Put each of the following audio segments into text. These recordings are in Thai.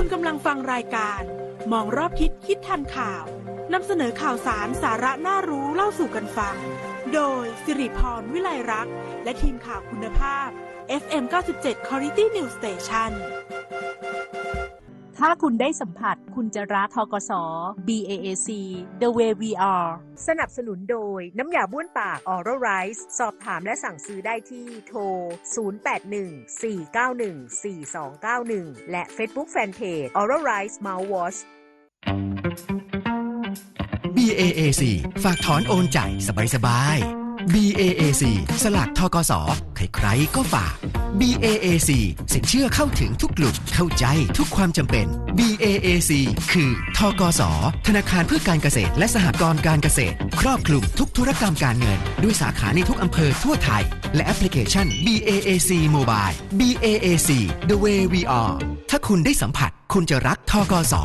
คุณกำลังฟังรายการมองรอบทิศคิดทันข่าวนำเสนอข่าวสารสาระน่ารู้เล่าสู่กันฟังโดยสิริพรวิไลรักษ์และทีมข่าวคุณภาพ FM 97 Quality News Station ถ้าคุณได้สัมผัสคุณจะรักธกส BAAC The Way We Are สนับสนุนโดยน้ำยาบ้วนปาก Oral Rice สอบถามและสั่งซื้อได้ที่โทร 0814914291 และ Facebook Fanpage Oral Rice Mouthwash BAAC ฝากถอนโอนจ่ายสบายๆ BAAC สลากธกส ใครๆก็ฝาก BAAC สินเชื่อเข้าถึงทุกกลุ่มเข้าใจทุกความจำเป็น BAAC คือธกส ธนาคารเพื่อการเกษตรและสหกรณ์การเกษตรครอบคลุมทุกธุรกรรมการเงินด้วยสาขาในทุกอำเภอทั่วไทยและแอปพลิเคชัน BAAC Mobile BAAC The Way We Are ถ้าคุณได้สัมผัสคุณจะรักธกส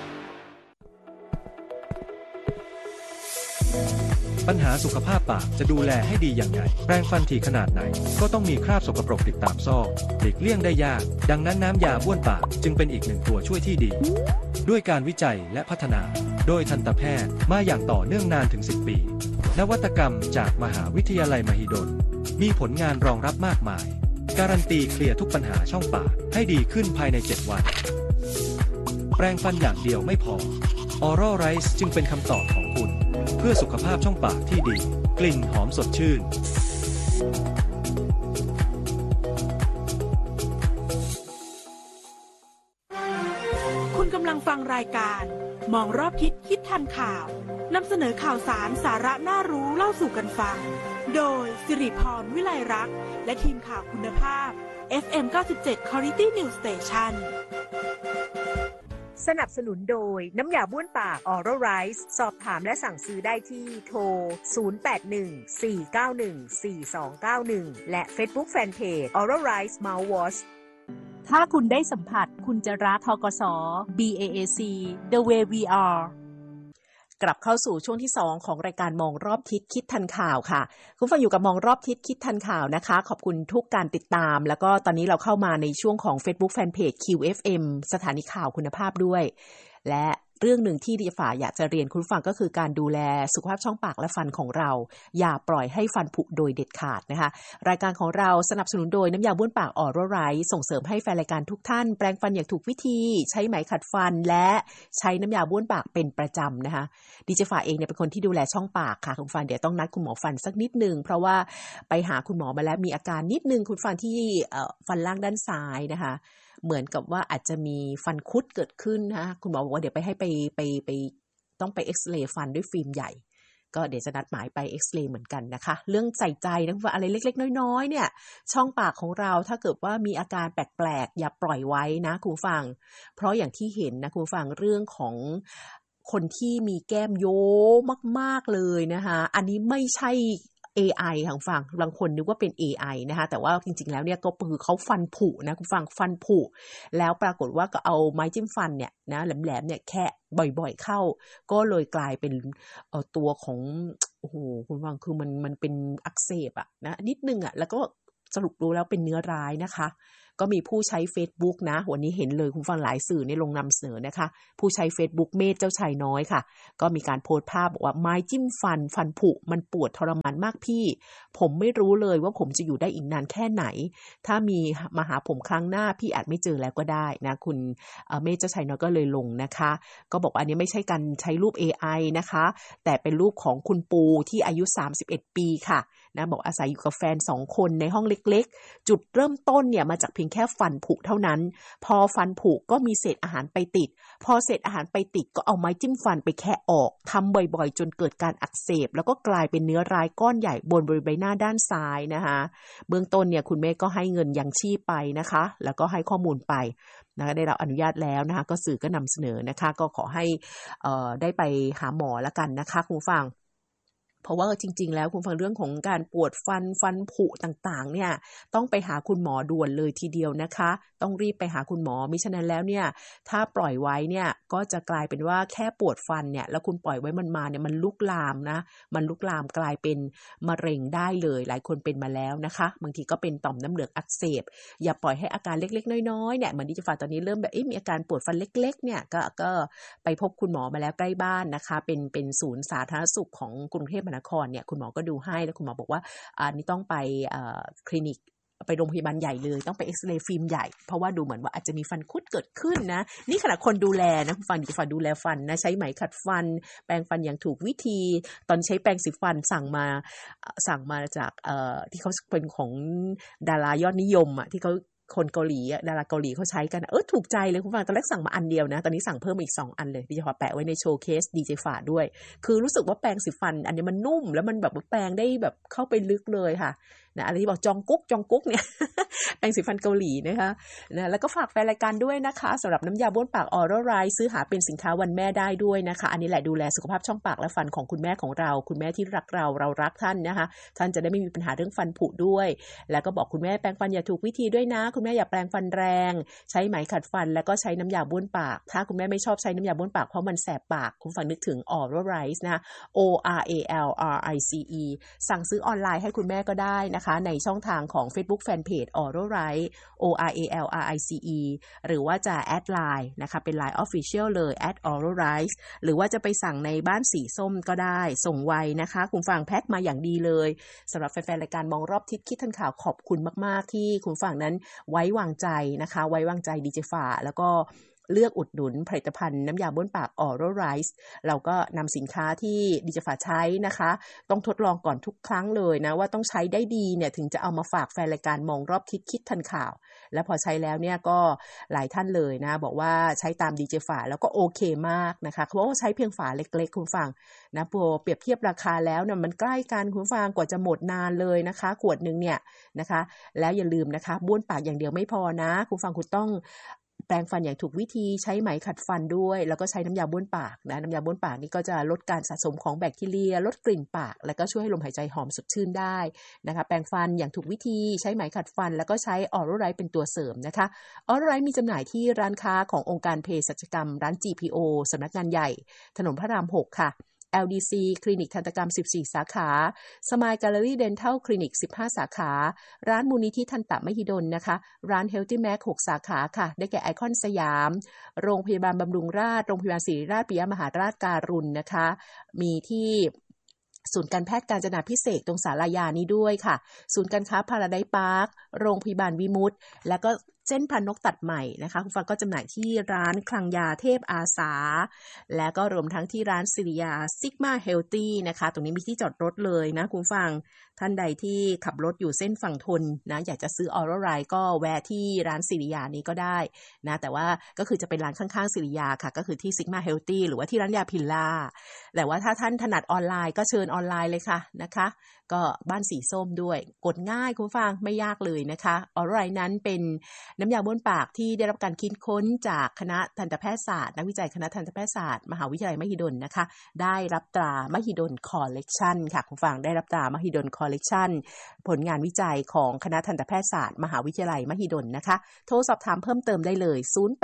ปัญหาสุขภาพปากจะดูแลให้ดีอย่างไรแปรงฟันถี่ขนาดไหนก็ต้องมีคราบสกปรกติดตามซอกหลีกเลี่ยงได้ยากดังนั้นน้ำยาบ้วนปากจึงเป็นอีกหนึ่งตัวช่วยที่ดีด้วยการวิจัยและพัฒนาโดยทันตแพทย์มาอย่างต่อเนื่องนานถึง10 ปีนวัตกรรมจากมหาวิทยาลัยมหิดลมีผลงานรองรับมากมายการันตีเคลียร์ทุกปัญหาช่องปากให้ดีขึ้นภายใน7 วันแปรงฟันอย่างเดียวไม่พอ Oral Rice จึงเป็นคำตอบของคุณเพื่อสุขภาพช่องปากที่ดีกลิ่นหอมสดชื่นคุณกำลังฟังรายการมองรอบทิศคิดทันข่าวนำเสนอข่าวสารสาระน่ารู้เล่าสู่กันฟังโดยสิริพรวิไลรักษ์และทีมข่าวคุณภาพ FM 97 Quality News Station สนับสนุนโดยน้ำยาบ้วนปาก Oral Rice สอบถามและสั่งซื้อได้ที่โทร 0814914291 และ Facebook Fanpage Oral Rice Mouthwash ถ้าคุณได้สัมผัสคุณจะรักธกส BAAC The Way We Are กลับเข้าสู่ช่วงที่2ของรายการมองรอบทิศคิดทันข่าวค่ะคุณฟังอยู่กับมองรอบทิศคิดทันข่าวนะคะขอบคุณทุกการติดตามแล้วก็ตอนนี้เราเข้ามาในช่วงของ Facebook Fanpage QFM สถานีข่าวคุณภาพด้วยและเรื่องหนึ่งที่ดิฝาอยากจะเรียนคุณฟังก็คือการดูแลสุขภาพช่องปากและฟันของเราอย่าปล่อยให้ฟันผุโดยเด็ดขาดนะคะรายการของเราสนับสนุนโดยน้ำยาบ้วนปาก Oral Rice ส่งเสริมให้แฟนรายการทุกท่านแปรงฟันอย่างถูกวิธีใช้ไหมขัดฟันและใช้น้ำยาบ้วนปากเป็นประจำนะคะดิฝาเองเนี่ยเป็นคนที่ดูแลช่องปากค่ะคุณฟันเดี๋ยวต้องนัดคุณหมอฟันสักนิดนึงเพราะว่าไปหาคุณหมอมาแล้วมีอาการนิดนึงคุณฟันที่ฟันล่างด้านซ้ายนะคะเหมือนกับว่าอาจจะมีฟันคุดเกิดขึ้นนะคุณหมอบอกว่าเดี๋ยวไปต้องไปเอ็กซเรย์ฟันด้วยฟิล์มใหญ่ก็เดี๋ยวจะนัดหมายไปเอ็กซเรย์เหมือนกันนะคะเรื่องใส่ใจนะว่าอะไรเล็กๆน้อยๆเนี่ยช่องปากของเราถ้าเกิดว่ามีอาการแปลกๆอย่าปล่อยไว้นะคุณฟังเพราะอย่างที่เห็นนะคุณฟังเรื่องของคนที่มีแก้มโยมากๆเลยนะคะอันนี้ไม่ใช่ AI ทางฝั่งบางคนนึกว่าเป็น AI นะคะแต่ว่าจริงๆแล้วเนี่ยก็คือเขาฟันผุนะคุณฟังฟันผุแล้วปรากฏว่าก็เอาไม้จิ้มฟันเนี่ยนะแหลมๆเนี่ยแค่บ่อยๆเข้าก็เลยกลายเป็นตัวของโอ้โหคุณฟังคือมันเป็นอักเสบอะนะนิดนึงอะแล้วก็สรุปดูแล้วเป็นเนื้อร้ายนะคะก็มีผู้ใช้ Facebook นะวันนี้เห็นเลยคุณฟังหลายสื่อในลงนำเสนอนะคะผู้ใช้ Facebook เมธเจ้าชายน้อยค่ะก็มีการโพสต์ภาพบอกว่าไม้จิ้มฟันผุมันปวดทรมานมากพี่ผมไม่รู้เลยว่าผมจะอยู่ได้อีกนานแค่ไหนถ้ามีมาหาผมครั้งหน้าพี่อาจไม่เจอแล้วก็ได้นะคุณเมธเจ้าชายน้อยก็เลยลงนะคะก็บอกว่าอันนี้ไม่ใช่การใช้รูป AI นะคะแต่เป็นรูปของคุณปูที่อายุ31 ปีค่ะนะบอกอาศัยอยู่กับแฟน2 คนในห้องเล็กๆจุดเริ่มต้นเนี่ยมาจากเพียงแค่ฟันผุเท่านั้นพอฟันผุก็มีเศษอาหารไปติดพอเศษอาหารไปติดก็เอาไม้จิ้มฟันไปแคะออกทำบ่อยๆจนเกิดการอักเสบแล้วก็กลายเป็นเนื้อร้ายก้อนใหญ่บนบริเวณใบหน้าด้านซ้ายนะคะเบื้องต้นเนี่ยคุณแม่ก็ให้เงินยังชีพไปนะคะแล้วก็ให้ข้อมูลไปนะคะได้รับอนุญาตแล้วนะคะก็สื่อก็นำเสนอนะคะก็ขอให้ได้ไปหาหมอแล้วกันนะคะคุณฟังเพราะว่าจริงๆแล้วคุณฟังเรื่องของการปวดฟันผุต่างๆเนี่ยต้องไปหาคุณหมอด่วนเลยทีเดียวนะคะต้องรีบไปหาคุณหมอมิฉะนั้นแล้วเนี่ยถ้าปล่อยไว้เนี่ยก็จะกลายเป็นว่าแค่ปวดฟันเนี่ยแล้วคุณปล่อยไว้มันมาเนี่ยมันลุกลามนะมันลุกลามกลายเป็นมะเร็งได้เลยหลายคนเป็นมาแล้วนะคะบางทีก็เป็นต่อมน้ำเหลืองอักเสบอย่าปล่อยให้อาการเล็กๆน้อยๆเนี่ยเหมือนดิจิฟ้าตอนนี้เริ่มแบบมีอาการปวดฟันเล็กๆเนี่ยก็ไปพบคุณหมอมาแล้วใกล้บ้านนะคะเป็นศูนย์สาธารณสุขของกรุงเทพมหานครเนี่ยคุณหมอก็ดูให้แล้วคุณหมอบอกว่านี่ต้องไปคลินิกไปโรงพยาบาลใหญ่เลยต้องไปเอ็กซเรย์ฟิล์มใหญ่เพราะว่าดูเหมือนว่าอาจจะมีฟันคุดเกิดขึ้นนะนี่ขณะคนดูแลนะฟันดูแลฟันนะใช้ไหมขัดฟันแปรงฟันอย่างถูกวิธีตอนใช้แปรงสีฟันสั่งมาจากที่เขาเป็นของดารายอดนิยมอ่ะที่เขาคนเกาหลีดาราเกาหลีเขาใช้กันถูกใจเลยคุณฟังตอนแรกสั่งมาอันเดียวนะตอนนี้สั่งเพิ่มอีก2อันเลยดิจะขอแปะไว้ในโชว์เคสดีเจฝาด้วยคือรู้สึกว่าแปรงสีฟันอันนี้มันนุ่มแล้วมันแบบแปรงได้แบบเข้าไปลึกเลยค่ะนะอะไรที่บอกจองกุ๊กเนี่ย แปรงสีฟันเกาหลีนะคะนะแล้วก็ฝากแฟนรายการด้วยนะคะสำหรับน้ำยาบ้วนปากออรัลไรซ์ซื้อหาเป็นสินค้าวันแม่ได้ด้วยนะคะอันนี้แหละดูแลสุขภาพช่องปากและฟันของคุณแม่ของเราคุณแม่ที่รักเรารักท่านนะคะท่านจะได้ไม่มีปัญหาเรื่องฟันผุด้วยแล้วก็บอกคุณแม่แปรงฟันอย่าถูกวิธีด้วยนะคุณแม่อย่าแปรงฟันแรงใช้ไหมขัดฟันแล้วก็ใช้น้ำยาบ้วนปากถ้าคุณแม่ไม่ชอบใช้น้ำยาบ้วนปากเพราะมันแสบปากคุณฟังนึกถึงออรัลไรซ์นะ ORALRICE สั่งซื้อออนไลน์ให้คุณแม่ก็ได้นะคะในช่องทางของ Facebook Fanpage Oral Rice ORALRICE หรือว่าจะแอดไลน์นะคะเป็น Line Official เลย @Oral Rice หรือว่าจะไปสั่งในบ้านสีส้มก็ได้ส่งไวนะคะคุณฟังแพ็คมาอย่างดีเลยสำหรับแฟนๆรายการมองรอบทิศคิดทันข่าวขอบคุณมากๆที่คุณฟังนั้นไว้วางใจนะคะไว้วางใจดีเจฝาแล้วก็เลือกอุดหนุนผลิตภัณฑ์น้ำยาบ้วนปาก Oral Rice เราก็นำสินค้าที่ดิจิฟ้าใช้นะคะต้องทดลองก่อนทุกครั้งเลยนะว่าต้องใช้ได้ดีเนี่ยถึงจะเอามาฝากแฟนรายการมองรอบทิศคิดทันข่าวแล้วพอใช้แล้วเนี่ยก็หลายท่านเลยนะบอกว่าใช้ตามดิจิฟ้าแล้วก็โอเคมากนะคะเพราะว่าใช้เพียงฝาเล็กๆคุณฟังนะพอเปรียบเทียบราคาแล้วเนี่ยมันใกล้กันคุณฟังกว่าจะหมดนานเลยนะคะขวดนึงเนี่ยนะคะแล้วอย่าลืมนะคะบ้วนปากอย่างเดียวไม่พอนะคุณฟังคุณต้องแปรงฟันอย่างถูกวิธีใช้ไหมขัดฟันด้วยแล้วก็ใช้น้ำยาบ้วนปากนะน้ำยาบ้วนปากนี่ก็จะลดการสะสมของแบคทีเรียลดกลิ่นปากแล้วก็ช่วยให้ลมหายใจหอมสดชื่นได้นะคะแปรงฟันอย่างถูกวิธีใช้ไหมขัดฟันแล้วก็ใช้ออรัลไรซ์เป็นตัวเสริมนะคะออรัลไรซ์มีจำหน่ายที่ร้านค้าขององค์การเภสัชกรรมร้าน GPO สำนักงานใหญ่ถนนพระราม 6 ค่ะLDC คลินิกทันตกรรม14สาขา Smile Gallery Dental Clinic 15สาขาร้านมูลนิธิทันตมหิดลนะคะร้าน Healthy Mac 6สาขาค่ะได้แก่ไอคอนสยามโรงพยาบาลบำรุงราษฎร์โรงพยาบาลศิริราชปิยมหาราชการุณนะคะมีที่ศูนย์การแพทย์กาญจนาภิเษกตรงศาลายานี้ด้วยค่ะศูนย์การค้าพาราไดซ์พาร์คโรงพยาบาลวิมุตติแล้วก็เส้นพันนกตัดใหม่นะคะคุณฟังก็จำหน่ายที่ร้านคลังยาเทพอาสาและก็รวมทั้งที่ร้านสิริยาซิกมาเฮลตี้นะคะตรงนี้มีที่จอดรถเลยนะคุณฟังท่านใดที่ขับรถอยู่เส้นฝั่งทนนะอยากจะซื้อออรัลไรซ์ก็แวะที่ร้านสิริยานี้ก็ได้นะแต่ว่าก็คือจะเป็นร้านข้างๆสิริยาค่ะก็คือที่ซิกมาเฮลตี้หรือว่าที่ร้านยาพิลล่าแต่ว่าถ้าท่านถนัดออนไลน์ก็เชิญออนไลน์เลยค่ะนะคะก็บ้านสีส้มด้วยกดง่ายคุณฟังไม่ยากเลยนะคะออรัลไรซ์นั้นเป็นน้ำยาบ้วนปากที่ได้รับการคิดค้นจากคณะทันตแพทยศาสตร์นักวิจัยคณะทันตแพทยศาสตร์มหาวิทยาลัยมหิดลนะคะได้รับตรามหิดลคอลเลกชันค่ะคุณฟังได้รับตรามหิดลคอลเลกชันผลงานวิจัยของคณะทันตแพทยศาสตร์มหาวิทยาลัยมหิดลนะคะโทรสอบถามเพิ่มเติมได้เลย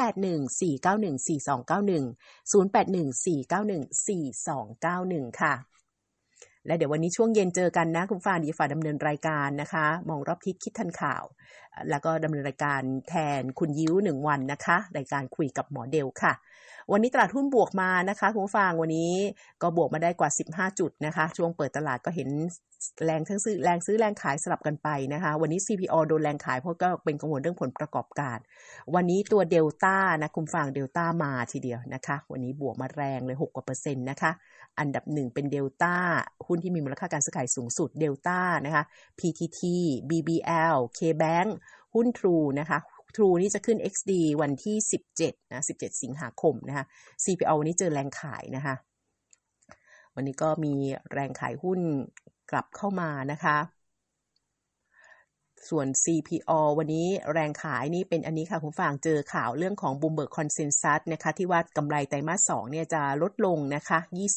0814914291 0814914291ค่ะและเดี๋ยววันนี้ช่วงเย็นเจอกันนะคุณฟ้าดีฝ่าดำเนินรายการนะคะมองรอบทิศคิดทันข่าวแล้วก็ดำเนินรายการแทนคุณยิ้ว1วันนะคะรายการคุยกับหมอเดลค่ะวันนี้ตลาดหุ้นบวกมานะคะคุณผู้ฟังวันนี้ก็บวกมาได้กว่า15จุดนะคะช่วงเปิดตลาดก็เห็นแรงทั้งซื้อแรงขายสลับกันไปนะคะวันนี้ CPO โดนแรงขายเพราะก็เป็นกังวลเรื่องผลประกอบการวันนี้ตัวเดลต้านะคุณผู้ฟังเดลต้ามาทีเดียวนะคะวันนี้บวกมาแรงเลย6%นะคะอันดับ1เป็นเดลต้าหุ้นที่มีมูลค่าการซื้อขายสูงสุดเดลต้านะคะ PTT BBL KBank หุ้น True นะคะ True นี่จะขึ้น XD วันที่17นะ17สิงหาคมนะคะ CPO วันนี้เจอแรงขายนะคะวันนี้ก็มีแรงขายหุ้นกลับเข้ามานะคะส่วน CPO วันนี้แรงขายนี่เป็นอันนี้ค่ะคุณฟังเจอข่าวเรื่องของ Bloomberg Consensus นะคะที่ว่ากำไรไตรมาส 2เนี่ยจะลดลงนะคะ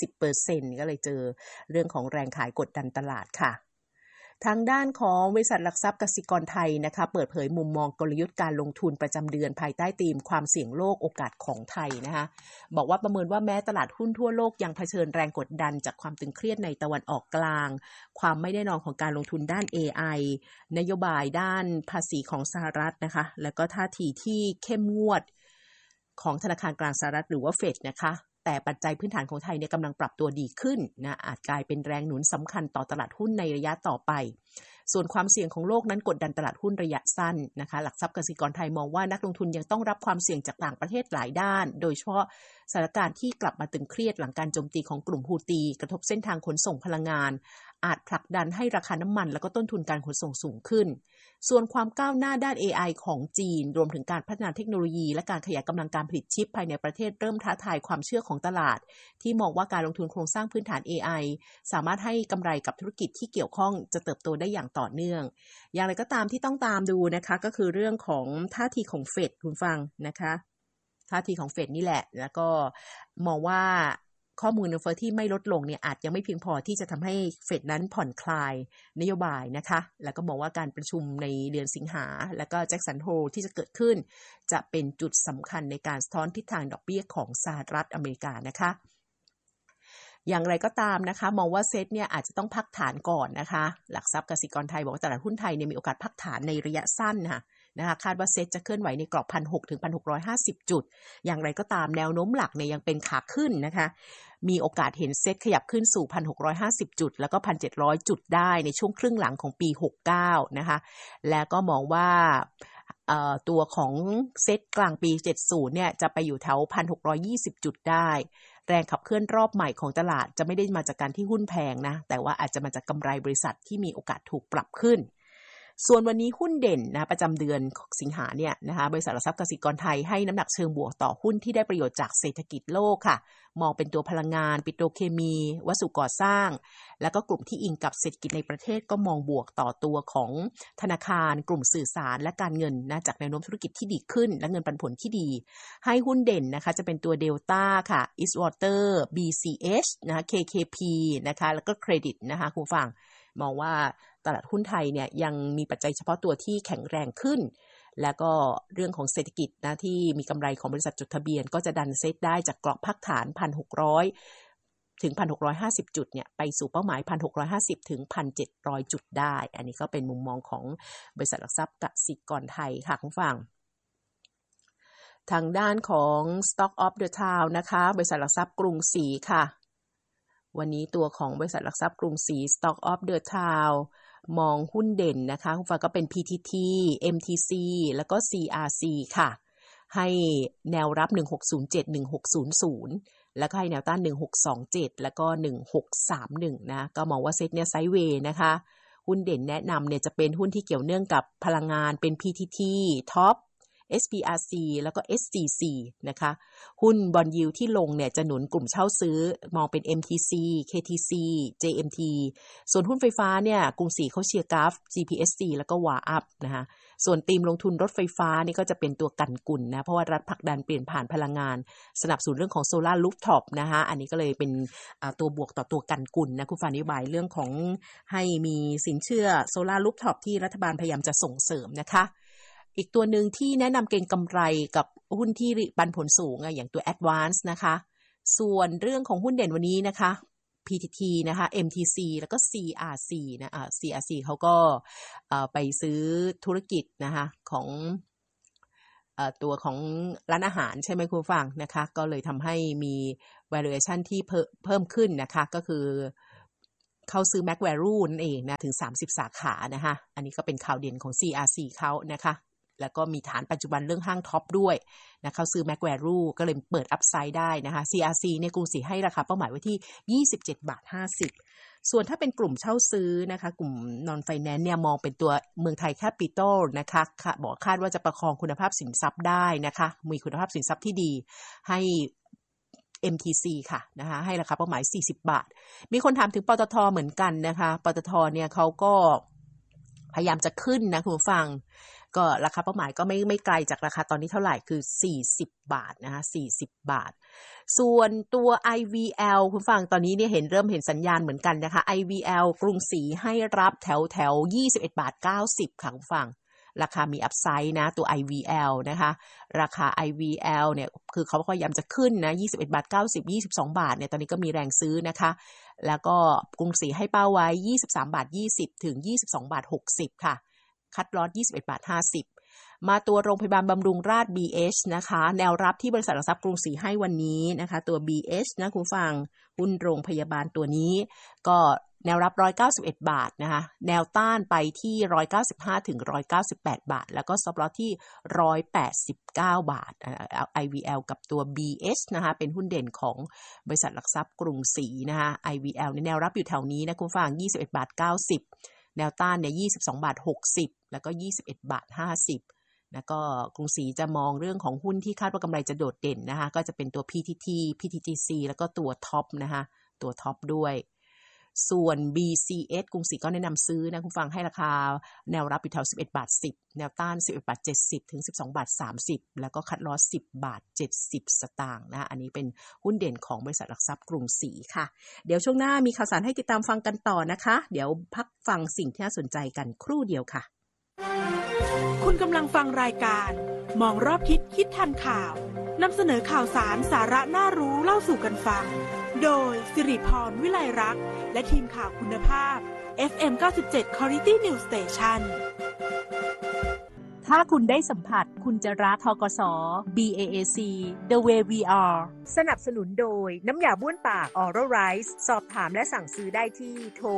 20% ก็เลยเจอเรื่องของแรงขายกดดันตลาดค่ะทางด้านของบริษัทหลักทรัพย์กสิกรไทยนะคะเปิดเผยมุมมองกลยุทธ์การลงทุนประจำเดือนภายใต้ธีมความเสี่ยงโลกโอกาสของไทยนะคะบอกว่าประเมินว่าแม้ตลาดหุ้นทั่วโลกยังเผชิญแรงกดดันจากความตึงเครียดในตะวันออกกลางความไม่แน่นอนของการลงทุนด้าน AI นโยบายด้านภาษีของสหรัฐนะคะแล้วก็ท่าทีที่เข้มงวดของธนาคารกลางสหรัฐหรือว่าเฟดนะคะแต่ปัจจัยพื้นฐานของไทยเนี่ยกำลังปรับตัวดีขึ้นนะอาจกลายเป็นแรงหนุนสำคัญต่อตลาดหุ้นในระยะต่อไปส่วนความเสี่ยงของโลกนั้นกดดันตลาดหุ้นระยะสั้นนะคะหลักทรัพย์กสิกรไทยมองว่านักลงทุนยังต้องรับความเสี่ยงจากต่างประเทศหลายด้านโดยเฉพาะสถานการณ์ที่กลับมาตึงเครียดหลังการโจมตีของกลุ่มฮูตีกระทบเส้นทางขนส่งพลังงานอาจผลักดันให้ราคาน้ำมันและก็ต้นทุนการขนส่งสูงขึ้นส่วนความก้าวหน้าด้าน AI ของจีนรวมถึงการพัฒนาเทคโนโลยีและการขยายกำลังการผลิตชิปภายในประเทศเริ่มท้าทายความเชื่อของตลาดที่มองว่าการลงทุนโครงสร้างพื้นฐาน AI สามารถให้กำไรกับธุรกิจที่เกี่ยวข้องจะเติบโตได้อย่างต่อเนื่องอย่างไรก็ตามที่ต้องตามดูนะคะก็คือเรื่องของท่าทีของเฟดคุณฟังนะคะท่าทีของเฟดนี่แหละแล้วก็มองว่าข้อมูลเงินเฟ้อที่ไม่ลดลงเนี่ยอาจยังไม่เพียงพอที่จะทำให้เฟดนั้นผ่อนคลายนโยบายนะคะแล้วก็มองว่าการประชุมในเดือนสิงหาแล้วก็แจ็คสันโฮลที่จะเกิดขึ้นจะเป็นจุดสำคัญในการสะท้อนทิศทางดอกเบี้ยของสหรัฐอเมริกานะคะอย่างไรก็ตามนะคะมองว่าเซตเนี่ยอาจจะต้องพักฐานก่อนนะคะหลักทรัพย์กสิกรไทยบอกว่าตลาดหุ้นไทยเนี่ยมีโอกาสพักฐานในระยะสั้นนะคะคาดว่าเซตจะเคลื่อนไหวในกรอบ 1,600 ถึง 1,650 จุดอย่างไรก็ตามแนวโน้มหลักเนี่ยยังเป็นขาขึ้นนะคะมีโอกาสเห็นเซตขยับขึ้นสู่ 1,650 จุดแล้วก็ 1,700 จุดได้ในช่วงครึ่งหลังของปี 69นะคะแล้วก็มองว่าตัวของเซตกลางปี 70 เนี่ยจะไปอยู่แถว 1,620 จุดได้แรงขับเคลื่อนรอบใหม่ของตลาดจะไม่ได้มาจากการที่หุ้นแพงนะแต่ว่าอาจจะมาจากกำไรบริษัทที่มีโอกาสถูกปรับขึ้นส่วนวันนี้หุ้นเด่นนะประจำเดือนสิงหาเนี่ยนะคะบริษัทหลักทรัพย์กสิกรไทยให้น้ำหนักเชิงบวกต่อหุ้นที่ได้ประโยชน์จากเศรษฐกิจโลกค่ะมองเป็นตัวพลังงานปิโตรเคมีวัสดุก่อสร้างแล้วก็กลุ่มที่อิงกับเศรษฐกิจในประเทศก็มองบวกต่อตัวของธนาคารกลุ่มสื่อสารและการเงินนะจากแนวโน้มธุรกิจที่ดีขึ้นและเงินปันผลที่ดีให้หุ้นเด่นนะคะจะเป็นตัวเดลต้าค่ะ Eastwater BCH นะ KKP นะคะแล้วก็เครดิตนะคะคุณฟังมองว่าตลาดหุ้นไทยเนี่ยยังมีปัจจัยเฉพาะตัวที่แข็งแรงขึ้นแล้วก็เรื่องของเศรษฐกิจนะที่มีกำไรของบริษัทจดทะเบียนก็จะดันเซตได้จากกรอบพักฐาน 1,600 ถึง 1,650 จุดเนี่ยไปสู่เป้าหมาย 1,650 ถึง 1,700 จุดได้อันนี้ก็เป็นมุมมองของบริษัทหลักทรัพย์กสิกรไทยค่ะคุณฟังทางด้านของ Stock of the Town นะคะบริษัทหลักทรัพย์กรุงศรีค่ะวันนี้ตัวของบริษัทหลักทรัพย์กรุงศรี Stock of the Town มองหุ้นเด่นนะคะคุณฟังก็เป็น PTT MTC แล้วก็ CRC ค่ะให้แนวรับ 1607 1600 แล้วก็ให้แนวต้าน 1627 แล้วก็ 1631 นะก็มองว่าเซตเนี่ยไซด์เวย์นะคะหุ้นเด่นแนะนำเนี่ยจะเป็นหุ้นที่เกี่ยวเนื่องกับพลังงานเป็น PTT Top SPRC แล้วก็ SCC นะคะหุ้นบอนด์ยิลด์ที่ลงเนี่ยจะหนุนกลุ่มเช่าซื้อมองเป็น MTC KTC JMT ส่วนหุ้นไฟฟ้าเนี่ยกรุงศรีเขาเชียร์กราฟ GPSC แล้วก็วาอัพนะคะส่วนธีมลงทุนรถไฟฟ้านี่ก็จะเป็นตัวกันกุ่นนะเพราะว่ารัฐผลักดันเปลี่ยนผ่านพลังงานสนับสนุนเรื่องของโซล่ารูฟท็อปนะคะอันนี้ก็เลยเป็นตัวบวกต่อตัวกันกุ่นนะคุณฟ้านโยบายเรื่องของให้มีสินเชื่อโซล่ารูฟท็อปที่รัฐบาลพยายามจะส่งเสริมนะคะอีกตัวหนึ่งที่แนะนำเก็งกำไรกับหุ้นที่ปันผลสูงอย่างตัว Advance นะคะส่วนเรื่องของหุ้นเด่นวันนี้นะคะ PTT นะคะ MTC แล้วก็ CRC นะCRC เขาก็ไปซื้อธุรกิจนะคะของตัวของร้านอาหารใช่ไหมคุณฟังนะคะก็เลยทำให้มี valuation ที่เพิ่มขึ้นนะคะก็คือเขาซื้อ Mac Value นั่นเองนะถึง30สาขานะคะอันนี้ก็เป็นข่าวเด่นของ CRC เขานะคะแล้วก็มีฐานปัจจุบันเรื่องห้างท็อปด้วยนะเขาซื้อ Mac Value ก็เลยเปิดอัพไซด์ได้นะคะ CRC เนี่ยกรุงศรีให้ราคาเป้าหมายไว้ที่27.50 ส่วนถ้าเป็นกลุ่มเช่าซื้อนะคะกลุ่ม Non Finance เนี่ยมองเป็นตัวเมืองไทย Capital นะคะบอกคาดว่าจะประคองคุณภาพสินทรัพย์ได้นะคะมีคุณภาพสินทรัพย์ที่ดีให้MTC ค่ะนะคะให้ราคาเป้าหมาย40 บาทมีคนถามถึงปตท.เหมือนกันนะคะปตท.เนี่ยเขาก็พยายามจะขึ้นนะคุณผู้ฟังก็ราคาเป้าหมายก็ไม่ไกลจากราคาตอนนี้เท่าไหร่คือ40 บาทนะคะ40 บาทส่วนตัว IVL คุณฟังตอนนี้เนี่ยเริ่มเห็นสัญญาณเหมือนกันนะคะ IVL กรุงศรีให้รับแถว21.90 บาทค่ะคุณฟังราคามีอัพไซด์นะตัว IVL นะคะราคา IVL เนี่ยคือเขาพยายามจะขึ้นนะ21.90 บาท22 บาทเนี่ยตอนนี้ก็มีแรงซื้อนะคะแล้วก็กรุงศรีให้เป้าไว้23.20 บาทถึง22.60 บาทค่ะคัดลอส21.50 บาทมาตัวโรงพยาบาลบำรุงราษฎร์ BH นะคะแนวรับที่บริษัทหลักทรัพย์กรุงศรีให้วันนี้นะคะตัว BH นะคุณฟังหุ้นโรงพยาบาลตัวนี้ก็แนวรับ191 บาทนะคะแนวต้านไปที่195ถึง198 บาทแล้วก็สต็อปลอสที่189 บาทIVL กับตัว BH นะคะเป็นหุ้นเด่นของบริษัทหลักทรัพย์กรุงศรีนะคะ IVL ในแนวรับอยู่แถวนี้นะคุณฟัง21.90 บาทแนวต้านเนี่ย22.60 บาทแล้วก็21.50 บาทแล้วก็กรุงศรีจะมองเรื่องของหุ้นที่คาดว่ากำไรจะโดดเด่นนะคะก็จะเป็นตัว PTTGC แล้วก็ตัวท็อปนะคะตัวท็อปด้วยส่วน BCS กรุงศรีก็แนะนำซื้อนะคุณฟังให้ราคาแนวรับอยู่แถว11.10 บาทแนวต้าน11.70 บาทถึง12.30 บาทแล้วก็คัดลอส10.70 บาทนะอันนี้เป็นหุ้นเด่นของบริษัทหลักทรัพย์กรุงศรีค่ะเดี๋ยวช่วงหน้ามีข่าวสารให้ติดตามฟังกันต่อนะคะเดี๋ยวพักฟังสิ่งที่น่าสนใจกันครู่เดียวค่ะคุณกำลังฟังรายการมองรอบทิศคิดทันข่าวนำเสนอข่าวสารสาระน่ารู้เล่าสู่กันฟังโดยสิริพรวิไลรักษ์และทีมข่าวคุณภาพ FM 97 Quality News Station ถ้าคุณได้สัมผัสคุณจะรักธกส BAAC The Way We Are สนับสนุนโดยน้ำยาบ้วนปาก Oral Rice สอบถามและสั่งซื้อได้ที่โทร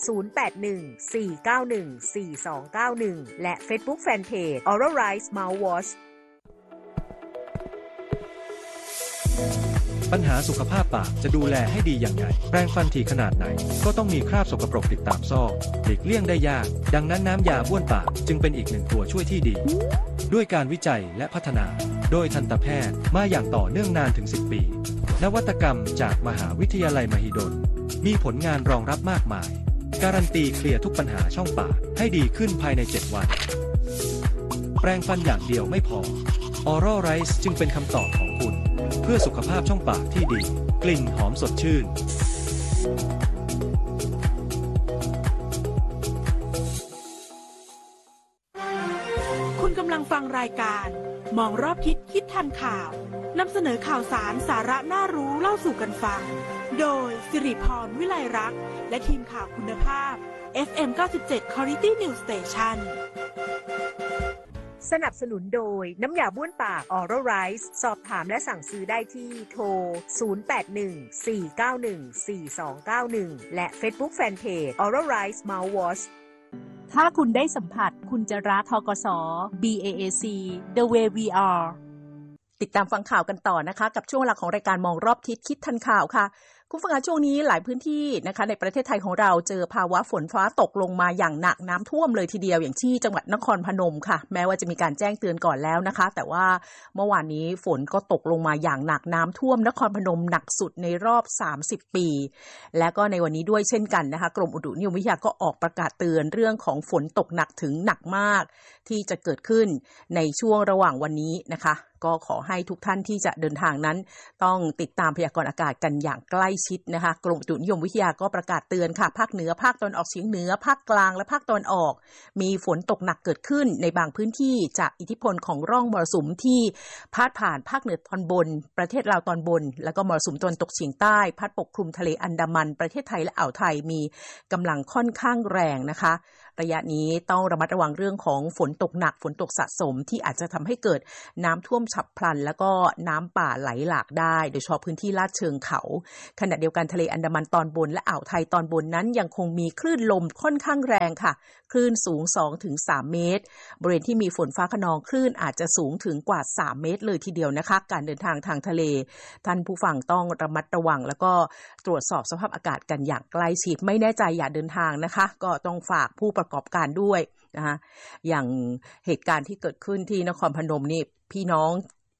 0814914291 และ Facebook Fanpage Oral Rice Mouthwash ปัญหาสุขภาพปากจะดูแลให้ดีอย่างไรแปรงฟันถี่ขนาดไหนก็ต้องมีคราบสกปรกติดตามซอกหลีกเลี่ยงได้ยากดังนั้นน้ำยาบ้วนปากจึงเป็นอีกหนึ่งตัวช่วยที่ดีด้วยการวิจัยและพัฒนาโดยทันตแพทย์มาอย่างต่อเนื่องนานถึง10 ปีนวัตกรรมจากมหาวิทยาลัยมหิดลมีผลงานรองรับมากมายการันตีเคลียร์ทุกปัญหาช่องปากให้ดีขึ้นภายใน7 วันแปรงฟันอย่างเดียวไม่พอ Oral Rice จึงเป็นคำตอบของคุณเพื่อสุขภาพช่องปากที่ดีกลิ่นหอมสดชื่นคุณกำลังฟังรายการมองรอบทิศคิดทันข่าวนำเสนอข่าวสารสาระน่ารู้เล่าสู่กันฟังโดยสิริพรวิไลรักษ์และทีมข่าวคุณภาพ FM 97 Quality News Station สนับสนุนโดยน้ำยาบ้วนปาก Oral Rice สอบถามและสั่งซื้อได้ที่โทร 0814914291 และ Facebook Fanpage Oral Rice Mouthwash ถ้าคุณได้สัมผัสคุณจะรักธกส BAAC The Way We Are ติดตามฟังข่าวกันต่อนะคะกับช่วงเวลาของรายการมองรอบทิศคิดทันข่าวค่ะคุณฟังคะช่วงนี้หลายพื้นที่นะคะในประเทศไทยของเราเจอภาวะฝนฟ้าตกลงมาอย่างหนักน้ำท่วมเลยทีเดียวอย่างที่จังหวัดนครพนมค่ะแม้ว่าจะมีการแจ้งเตือนก่อนแล้วนะคะแต่ว่าเมื่อวานนี้ฝนก็ตกลงมาอย่างหนักน้ำท่วมนครพนมหนักสุดในรอบ30 ปีและก็ในวันนี้ด้วยเช่นกันนะคะกรมอุตุนิยมวิทยาก็ออกประกาศเตือนเรื่องของฝนตกหนักถึงหนักมากที่จะเกิดขึ้นในช่วงระหว่างวันนี้นะคะก็ขอให้ทุกท่านที่จะเดินทางนั้นต้องติดตามพยากรณ์อากาศกันอย่างใกล้ชิดนะคะกรมอุตุนิยมวิทยาก็ประกาศเตือนค่ะภาคเหนือภาคตะวันออกเฉียงเหนือภาคกลางและภาคตะวันออกมีฝนตกหนักเกิดขึ้นในบางพื้นที่จากอิทธิพลของร่องมรสุมที่พาดผ่านภาคเหนือตอนบนประเทศลาวตอนบนแล้วก็มรสุมตะวันตกเฉียงใต้พัดปกคลุมทะเลอันดามันประเทศไทยและอ่าวไทยมีกำลังค่อนข้างแรงนะคะระยะนี้ต้องระมัดระวังเรื่องของฝนตกหนักฝนตกสะสมที่อาจจะทำให้เกิดน้ำท่วมฉับพลันแล้วก็น้ำป่าไหลหลากได้โดยเฉพาะพื้นที่ลาดเชิงเขาขณะเดียวกันทะเลอันดามันตอนบนและอ่าวไทยตอนบนนั้นยังคงมีคลื่นลมค่อนข้างแรงค่ะคลื่นสูง 2-3 เมตรบริเวณที่มีฝนฟ้าคะนองคลื่นอาจจะสูงถึงกว่า3 เมตรเลยทีเดียวนะคะการเดินทางทางทะเลท่านผู้ฟังต้องระมัดระวังแล้วก็ตรวจสอบสภาพอากาศกันอย่างใกล้ชิดไม่แน่ใจอย่าเดินทางนะคะก็ต้องฝากผู้ประกอบการด้วยนะคะอย่างเหตุการณ์ที่เกิดขึ้นที่นครพนมนี่พี่น้อง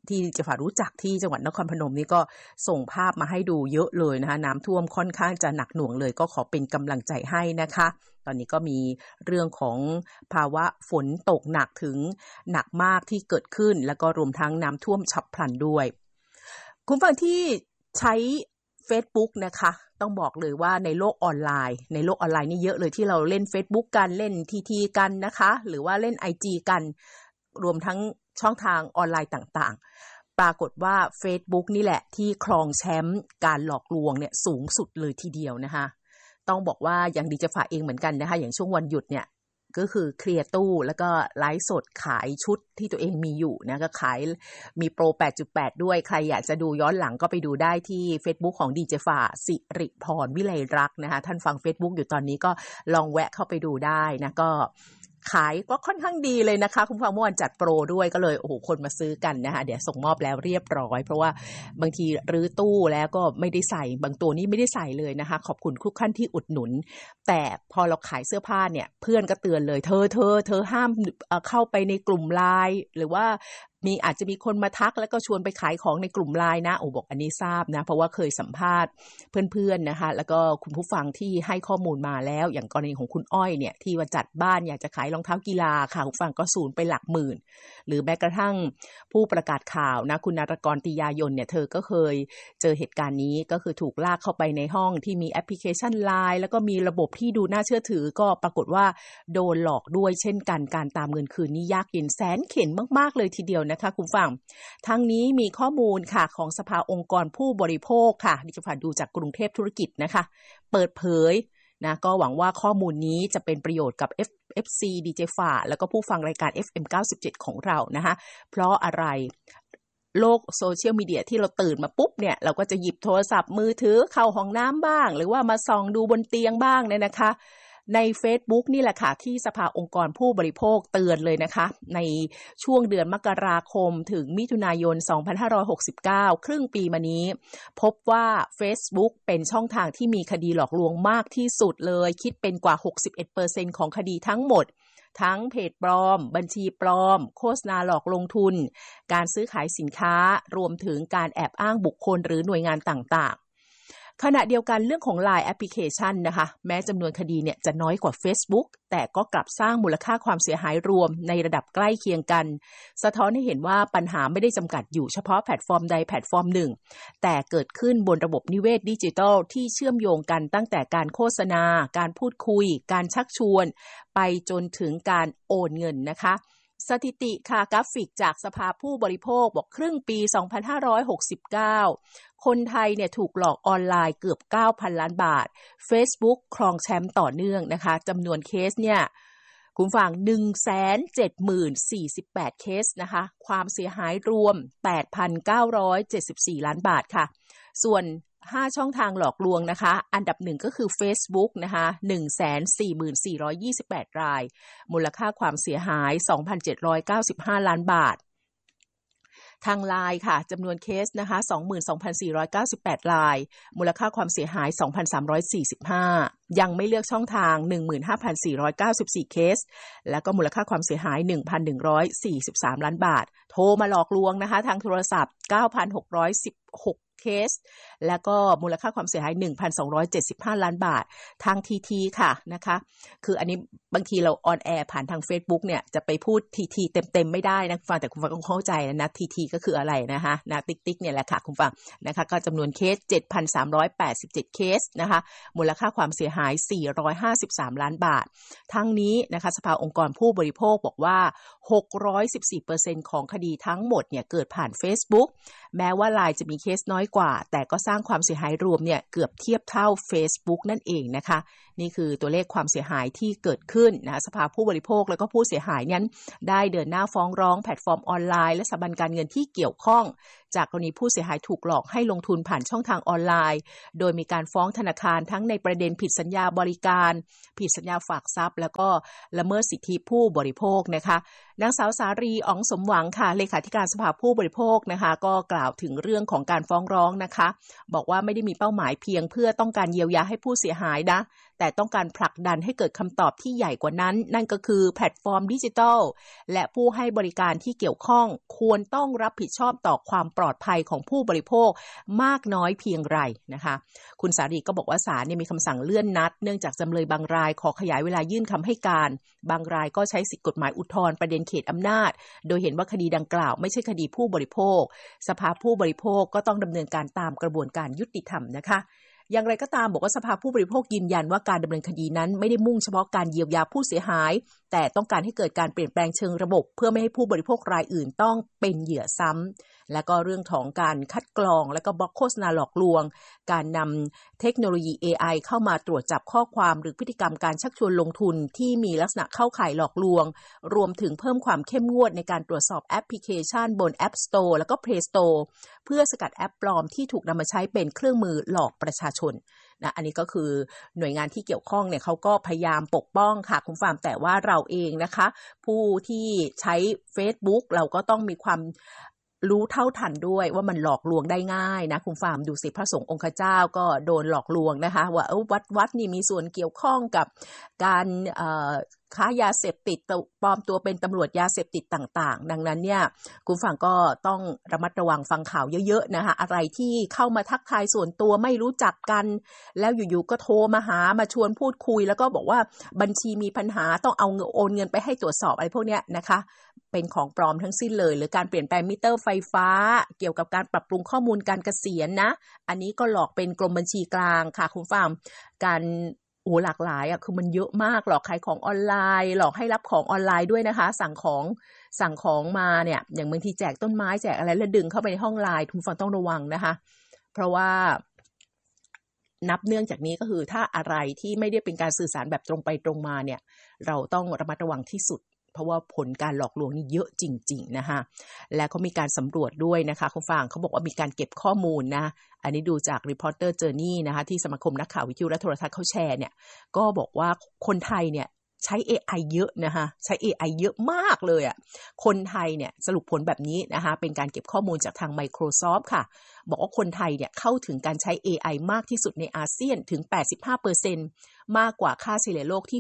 ที่จะฝากรู้จักที่จังหวัดนครพนมนี่ก็ส่งภาพมาให้ดูเยอะเลยนะคะน้ำท่วมค่อนข้างจะหนักหน่วงเลยก็ขอเป็นกำลังใจให้นะคะตอนนี้ก็มีเรื่องของภาวะฝนตกหนักถึงหนักมากที่เกิดขึ้นแล้วก็รวมทั้งน้ำท่วมฉับพลันด้วยคุณฟังที่ใช้ Facebook นะคะต้องบอกเลยว่าในโลกออนไลน์นี่เยอะเลยที่เราเล่น Facebook กันเล่น TT กันนะคะหรือว่าเล่น IG กันรวมทั้งช่องทางออนไลน์ต่างๆปรากฏว่า Facebook นี่แหละที่ครองแชมป์การหลอกลวงเนี่ยสูงสุดเลยทีเดียวนะคะต้องบอกว่าอย่างดีจะฝากเองเหมือนกันนะคะอย่างช่วงวันหยุดเนี่ยก็คือเคลียร์ตู้แล้วก็ไลฟ์สดขายชุดที่ตัวเองมีอยู่นะก็ขายมีโปร 8.8 ด้วยใครอยากจะดูย้อนหลังก็ไปดูได้ที่ Facebook ของดีเจฝ่าสิริพรวิไลรักษ์นะคะท่านฟัง Facebook อยู่ตอนนี้ก็ลองแวะเข้าไปดูได้นะก็ขายก็ค่อนข้างดีเลยนะคะคุณฟังเมื่อวันจัดโปรด้วยก็เลยโอ้โหคนมาซื้อกันนะคะเดี๋ยวส่งมอบแล้วเรียบร้อยเพราะว่าบางทีรื้อตู้แล้วก็ไม่ได้ใส่บางตัวนี้ไม่ได้ใส่เลยนะคะขอบคุณทุกท่านที่อุดหนุนแต่พอเราขายเสื้อผ้าเนี่ยเพื่อนก็เตือนเลยเธอห้ามเข้าไปในกลุ่มไลน์หรือว่าอาจจะมีคนมาทักแล้วก็ชวนไปขายของในกลุ่มไลน์นะโอ้บอกอันนี้ทราบนะเพราะว่าเคยสัมภาษณ์เพื่อนๆนะคะแล้วก็คุณผู้ฟังที่ให้ข้อมูลมาแล้วอย่างกรณีของคุณอ้อยเนี่ยที่ว่าจัดบ้านอยากจะขายรองเท้ากีฬาค่ะคุณฟังก็สูญไปหลักหมื่นหรือแม้กระทั่งผู้ประกาศข่าวนะคุณนารกรติยายนเนี่ยเธอก็เคยเจอเหตุการณ์นี้ก็คือถูกลากเข้าไปในห้องที่มีแอปพลิเคชันไลน์แล้วก็มีระบบที่ดูน่าเชื่อถือก็ปรากฏว่าโดนหลอกด้วยเช่นกันการตามเงินคืนนี่ยากเย็นแสนเข็ญมากๆเลยทีเดียวนะคะคุณฟังทั้งนี้มีข้อมูลค่ะของสภาองค์กรผู้บริโภคค่ะดิฉันดูจากกรุงเทพธุรกิจนะคะเปิดเผยนะก็หวังว่าข้อมูลนี้จะเป็นประโยชน์กับ FC DJ ฝ่าแล้วก็ผู้ฟังรายการ FM 97 ของเรานะคะเพราะอะไรโลกโซเชียลมีเดียที่เราตื่นมาปุ๊บเนี่ยเราก็จะหยิบโทรศัพท์มือถือเข้าห้องน้ำบ้างหรือว่ามาส่องดูบนเตียงบ้างเนี่ยนะคะใน Facebook นี่แหละค่ะที่สภาองค์กรผู้บริโภคเตือนเลยนะคะในช่วงเดือนมกราคมถึงมิถุนายน 2569 ครึ่งปีมานี้พบว่า Facebook เป็นช่องทางที่มีคดีหลอกลวงมากที่สุดเลยคิดเป็นกว่า 61% ของคดีทั้งหมดทั้งเพจปลอมบัญชีปลอมโฆษณาหลอกลงทุนการซื้อขายสินค้ารวมถึงการแอบอ้างบุคคลหรือหน่วยงานต่างๆขณะเดียวกันเรื่องของ LINE แอปพลิเคชันนะคะแม้จำนวนคดีเนี่ยจะน้อยกว่า Facebook แต่ก็กลับสร้างมูลค่าความเสียหายรวมในระดับใกล้เคียงกันสะท้อนให้เห็นว่าปัญหาไม่ได้จำกัดอยู่เฉพาะแพลตฟอร์มใดแพลตฟอร์มหนึ่งแต่เกิดขึ้นบนระบบนิเวศดิจิทัลที่เชื่อมโยงกันตั้งแต่การโฆษณาการพูดคุยการชักชวนไปจนถึงการโอนเงินนะคะสถิติค่ะกราฟิกจากสภาผู้บริโภคบอกครึ่งปี 2569 คนไทยเนี่ยถูกหลอกออนไลน์เกือบ 9,000 ล้านบาท Facebook ครองแชมป์ต่อเนื่องนะคะจำนวนเคสเนี่ยคุณฟัง 170,048 เคสนะคะความเสียหายรวม 8,974 ล้านบาทค่ะส่วน5ช่องทางหลอกลวงนะคะอันดับ1ก็คือ Facebook นะคะ 144,28 รายมูลค่าความเสียหาย 2,795 ล้านบาททาง LINE ค่ะจำนวนเคสนะคะ 22,498 รายมูลค่าความเสียหาย 2,345 ยังไม่เลือกช่องทาง 15,494 เคสแล้วก็มูลค่าความเสียหาย 1,143 ล้านบาทโทรมาหลอกลวงนะคะทางโทรศัพท์ 9,616เคสแล้วก็มูลค่าความเสียหาย 1,275 ล้านบาททาง TT ค่ะนะคะคืออันนี้บางทีเราออนแอร์ผ่านทาง Facebook เนี่ยจะไปพูด TT เต็มๆไม่ได้นะฟังแต่คุณฟังต้องเข้าใจนะ TT ก็คืออะไรนะคะนะติ๊กๆเนี่ยแหละค่ะคุณฟังนะคะก็จำนวนเคส 7,387 เคสนะคะมูลค่าความเสียหาย 453 ล้านบาททั้งนี้นะคะสภาองค์กรผู้บริโภคบอกว่า 614% ของคดีทั้งหมดเนี่ยเกิดผ่าน Facebook แม้ว่า LINE จะมีเคสน้อยกว่าแต่ก็สร้างความเสียหายรวมเนี่ยเกือบเทียบเท่า Facebook นั่นเองนะคะนี่คือตัวเลขความเสียหายที่เกิดขึ้นนะสภาผู้บริโภคแล้วก็ผู้เสียหายนั้นได้เดินหน้าฟ้องร้องแพลตฟอร์มออนไลน์และสถาบันการเงินที่เกี่ยวข้องจากกรณีผู้เสียหายถูกหลอกให้ลงทุนผ่านช่องทางออนไลน์โดยมีการฟ้องธนาคารทั้งในประเด็นผิดสัญญาบริการผิดสัญญาฝากทรัพย์แล้วก็ละเมิดสิทธิผู้บริโภคนะคะนางสาวสารีอ๋องสมหวังค่ะเลขาธิการสภาผู้บริโภคนะคะก็กล่าวถึงเรื่องของการฟ้องร้องนะคะบอกว่าไม่ได้มีเป้าหมายเพียงเพื่อต้องการเยียวยาให้ผู้เสียหายนะแต่ต้องการผลักดันให้เกิดคำตอบที่ใหญ่กว่านั้นนั่นก็คือแพลตฟอร์มดิจิทัลและผู้ให้บริการที่เกี่ยวข้องควรต้องรับผิดชอบต่อความปลอดภัยของผู้บริโภคมากน้อยเพียงไรนะคะคุณสารีก็บอกว่าศาลมีคำสั่งเลื่อนนัดเนื่องจากจำเลยบางรายขอขยายเวลายื่นคำให้การบางรายก็ใช้สิทธิกฎหมายอุทธรณ์ประเด็นเขตอำนาจโดยเห็นว่าคดีดังกล่าวไม่ใช่คดีผู้บริโภคสภาผู้บริโภคก็ต้องดำเนินการตามกระบวนการยุติธรรมนะคะอย่างไรก็ตามบอกว่าสภาผู้บริโภคยืนยันว่าการดำเนินคดีนั้นไม่ได้มุ่งเฉพาะการเยียวยาผู้เสียหายแต่ต้องการให้เกิดการเปลี่ยนแปลงเชิงระบบเพื่อไม่ให้ผู้บริโภครายอื่นต้องเป็นเหยื่อซ้ำและก็เรื่องของการคัดกรองและก็บล็อกโฆษณาหลอกลวงการนำเทคโนโลยี AI เข้ามาตรวจจับข้อความหรือพฤติกรรมการชักชวนลงทุนที่มีลักษณะเข้าข่ายหลอกลวงรวมถึงเพิ่มความเข้มงวดในการตรวจสอบแอปพลิเคชันบน App Store แล้วก็ Play Store เพื่อสกัดแอปปลอมที่ถูกนำมาใช้เป็นเครื่องมือหลอกประชาชนนะอันนี้ก็คือหน่วยงานที่เกี่ยวข้องเนี่ยเขาก็พยายามปกป้องค่ะคุณฟาร์มแต่ว่าเราเองนะคะผู้ที่ใช้ Facebook เราก็ต้องมีความรู้เท่าทันด้วยว่ามันหลอกลวงได้ง่ายนะคุณฟาร์มดูสิพระสงฆ์องค์เจ้าก็โดนหลอกลวงนะคะว่าวัดนี่มีส่วนเกี่ยวข้องกับการค้ายาเสพติดปลอมตัวเป็นตำรวจยาเสพติดต่างๆดังนั้นเนี่ยคุณฟังก็ต้องระมัดระวังฟังข่าวเยอะๆนะคะอะไรที่เข้ามาทักทายส่วนตัวไม่รู้จักกันแล้วอยู่ๆก็โทรมาชวนพูดคุยแล้วก็บอกว่าบัญชีมีปัญหาต้องเอาโอนเงินไปให้ตรวจสอบอะไรพวกเนี้ยนะคะเป็นของปลอมทั้งสิ้นเลยหรือการเปลี่ยนแปลงมิเตอร์ไฟฟ้าเกี่ยวกับการปรับปรุงข้อมูลการเกษียณนะอันนี้ก็หลอกเป็นกรมบัญชีกลางค่ะคุณฟังการหลากหลายอ่ะคือมันเยอะมากหลอกขายของออนไลน์หลอกให้รับของออนไลน์ด้วยนะคะสั่งของมาเนี่ยอย่างบางทีแจกต้นไม้แจกอะไรแล้วดึงเข้าไปในห้องไลน์คุณฟังต้องระวังนะคะเพราะว่านับเนื่องจากนี้ก็คือถ้าอะไรที่ไม่ได้เป็นการสื่อสารแบบตรงไปตรงมาเนี่ยเราต้องระมัดระวังที่สุดเพราะว่าผลการหลอกลวงนี่เยอะจริงๆนะคะและเขามีการสำรวจด้วยนะคะคุณฟังเขาบอกว่ามีการเก็บข้อมูลนะอันนี้ดูจาก Reporter Journey นะคะที่สมาคมนักข่าววิทยุและโทรทัศน์เขาแชร์เนี่ยก็บอกว่าคนไทยเนี่ยใช้ AI เยอะนะคะใช้ AI เยอะมากเลยอ่ะคนไทยเนี่ยสรุปผลแบบนี้นะคะเป็นการเก็บข้อมูลจากทาง Microsoft ค่ะบอกว่าคนไทยเนี่ยเข้าถึงการใช้ AI มากที่สุดในอาเซียนถึง 85%มากกว่าค่าเฉลี่ยโลกที่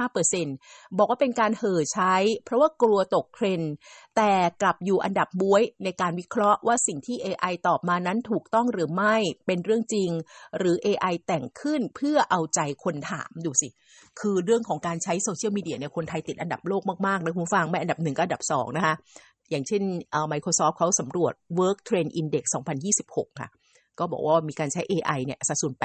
65% บอกว่าเป็นการเห่อใช้เพราะว่ากลัวตกเทรนด์แต่กลับอยู่อันดับบ๊วยในการวิเคราะห์ว่าสิ่งที่ AI ตอบมานั้นถูกต้องหรือไม่เป็นเรื่องจริงหรือ AI แต่งขึ้นเพื่อเอาใจคนถามดูสิคือเรื่องของการใช้โซเชียลมีเดียเนี่ยคนไทยติดอันดับโลกมากๆนะคุณฟังไม่อันดับ1ก็อันดับ2นะคะอย่างเช่นMicrosoft เขาสำรวจ Work Trend Index 2026 ค่ะก็บอกว่ามีการใช้ AI เนี่ยสัดส่วน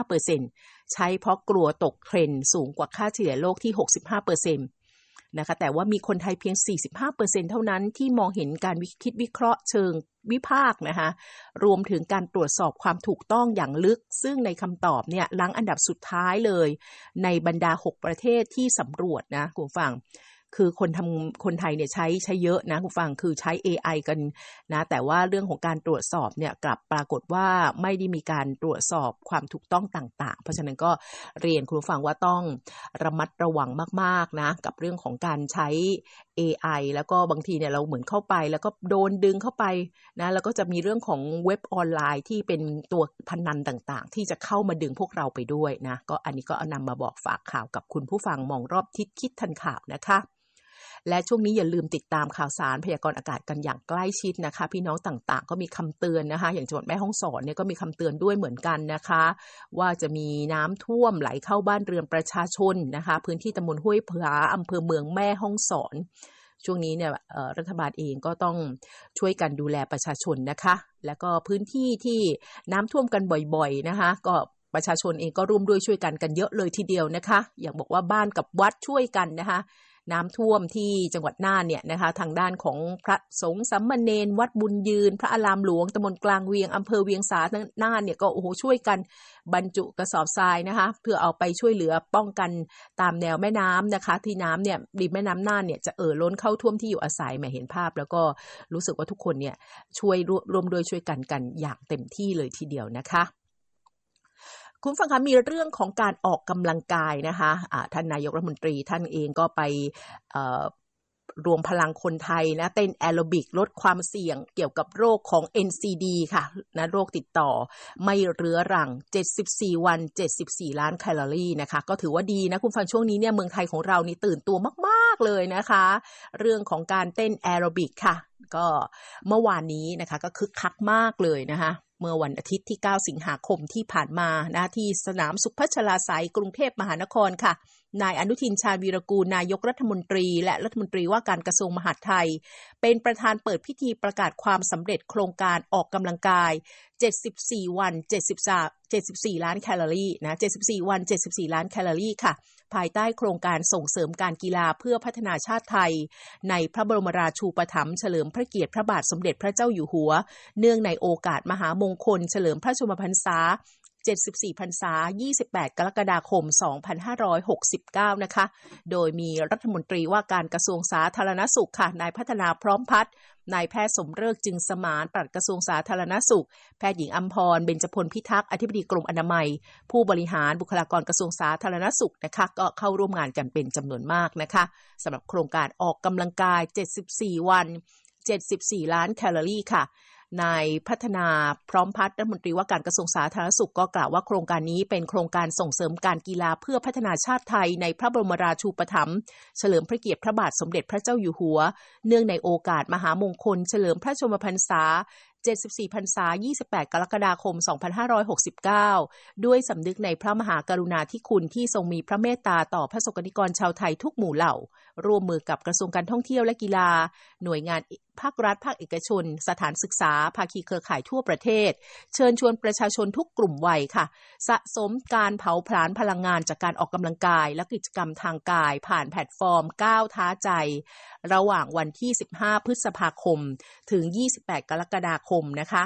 85% ใช้เพราะกลัวตกเทรนด์สูงกว่าค่าเฉลี่ยโลกที่ 65% นะคะแต่ว่ามีคนไทยเพียง 45% เท่านั้นที่มองเห็นการคิดวิเคราะห์เชิงวิพากษ์นะคะรวมถึงการตรวจสอบความถูกต้องอย่างลึกซึ่งในคำตอบเนี่ยลังอันดับสุดท้ายเลยในบรรดา6ประเทศที่สำรวจนะคุณฟังคือคนไทยเนี่ยใช้เยอะนะคุณฟังคือใช้ AI กันนะแต่ว่าเรื่องของการตรวจสอบเนี่ยกลับปรากฏว่าไม่ได้มีการตรวจสอบความถูกต้องต่างๆเพราะฉะนั้นก็เรียนคุณฟังว่าต้องระมัดระวังมากๆนะกับเรื่องของการใช้ AI แล้วก็บางทีเนี่ยเราเหมือนเข้าไปแล้วก็โดนดึงเข้าไปนะแล้วก็จะมีเรื่องของเว็บออนไลน์ที่เป็นตัวพนันต่างๆที่จะเข้ามาดึงพวกเราไปด้วยนะก็อันนี้ก็เอานำมาบอกฝากข่าวกับคุณผู้ฟังมองรอบทิศคิดทันข่าวนะคะและช่วงนี้อย่าลืมติดตามข่าวสารพยากรณ์อากาศกันอย่างใกล้ชิดนะคะพี่น้องต่างๆก็มีคำเตือนนะคะอย่างจังหวัดแม่ฮ่องสอนเนี่ยก็มีคำเตือนด้วยเหมือนกันนะคะว่าจะมีน้ำท่วมไหลเข้าบ้านเรือนประชาชนนะคะพื้นที่ตำบลห้วยผาอำเภอเมืองแม่ฮ่องสอนช่วงนี้เนี่ยรัฐบาลเองก็ต้องช่วยกันดูแลประชาชนนะคะแล้วก็พื้นที่ที่น้ำท่วมกันบ่อยๆนะคะก็ประชาชนเองก็ร่วมด้วยช่วยกันเยอะเลยทีเดียวนะคะอย่างบอกว่าบ้านกับวัดช่วยกันนะคะน้ำท่วมที่จังหวัดน่านเนี่ยนะคะทางด้านของพระสงฆ์สามเณรวัดบุญยืนพระอารามหลวงตำบลกลางเวียงอำเภอเวียงสาน่านเนี่ยก็โอ้โหช่วยกันบรรจุกระสอบทรายนะคะเพื่อเอาไปช่วยเหลือป้องกันตามแนวแม่น้ำนะคะที่น้ำเนี่ยริมแม่น้ำน่านเนี่ยจะล้นเข้าท่วมที่อยู่อาศัยมาเห็นภาพแล้วก็รู้สึกว่าทุกคนเนี่ยช่วยร่วมด้วยช่วยกันอย่างเต็มที่เลยทีเดียวนะคะคุณฟังคะมีเรื่องของการออกกำลังกายนะคะท่านนายกรัฐมนตรีท่านเองก็ไปรวมพลังคนไทยนะเต้นแอโรบิกลดความเสี่ยงเกี่ยวกับโรคของ NCD ค่ะนะโรคติดต่อไม่เรื้อรัง74วัน74ล้านแคลอรี่นะคะก็ถือว่าดีนะคุณฟังช่วงนี้เนี่ยเมืองไทยของเรานี่ตื่นตัวมากๆเลยนะคะเรื่องของการเต้นแอโรบิกค่ะก็เมื่อวานนี้นะคะก็คึกคักมากเลยนะคะเมื่อวันอาทิตย์ที่9สิงหาคมที่ผ่านมานะที่สนามสุพัชลาไสยกรุงเทพมหานครค่ะนายอนุทินชาญวีรกูลนายกรัฐมนตรีและรัฐมนตรีว่าการกระทรวงมหาดไทยเป็นประธานเปิดพิธีประกาศความสำเร็จโครงการออกกำลังกาย74วัน74ล้านแคลอรี่นะ74วัน74ล้านแคลอรี่ค่ะภายใต้โครงการส่งเสริมการกีฬาเพื่อพัฒนาชาติไทยในพระบรมราชูปถัมภ์เฉลิมพระเกียรติพระบาทสมเด็จพระเจ้าอยู่หัวเนื่องในโอกาสมหามงคลเฉลิมพระชนมพรรษา74พรรษา28กรกฎาคม2569นะคะโดยมีรัฐมนตรีว่าการกระทรวงสาธารณสุขค่ะนายพัฒนาพร้อมพัฒน์นายแพทย์สมฤกษ์จึงสมานปลัดกระทรวงสาธารณสุขแพทย์หญิงอัมพรเบญจพลพิทักษ์อธิบดีกรมอนามัยผู้บริหารบุคลากรกระทรวงสาธารณสุขนะคะก็เข้าร่วมงานกันเป็นจำนวนมากนะคะสำหรับโครงการออกกำลังกาย74วัน74ล้านแคลอรี่ค่ะนายพัฒนาพร้อมพัฒน์รัฐมนตรีว่าการกระทรวงสาธารณสุขก็กล่าวว่าโครงการนี้เป็นโครงการส่งเสริมการกีฬาเพื่อพัฒนาชาติไทยในพระบรมราชูปถัมภ์เฉลิมพระเกียรติพระบาทสมเด็จพระเจ้าอยู่หัวเนื่องในโอกาสมหามงคลเฉลิมพระชนมพรรษา74พรรษา28กรกฎาคม2569ด้วยสำนึกในพระมหากรุณาธิคุณที่ทรงมีพระเมตตาต่อพระสงฆ์นิกรชาวไทยทุกหมู่เหล่าร่วมมือกับกระทรวงการท่องเที่ยวและกีฬาหน่วยงานภาครัฐภาคเอกชนสถานศึกษาภาคีเครือข่ายทั่วประเทศเชิญชวนประชาชนทุกกลุ่มวัยค่ะสะสมการเผาผลาญพลังงานจากการออกกำลังกายและกิจกรรมทางกายผ่านแพลตฟอร์มก้าวท้าใจระหว่างวันที่15พฤษภาคมถึง28กรกฎาคมนะคะ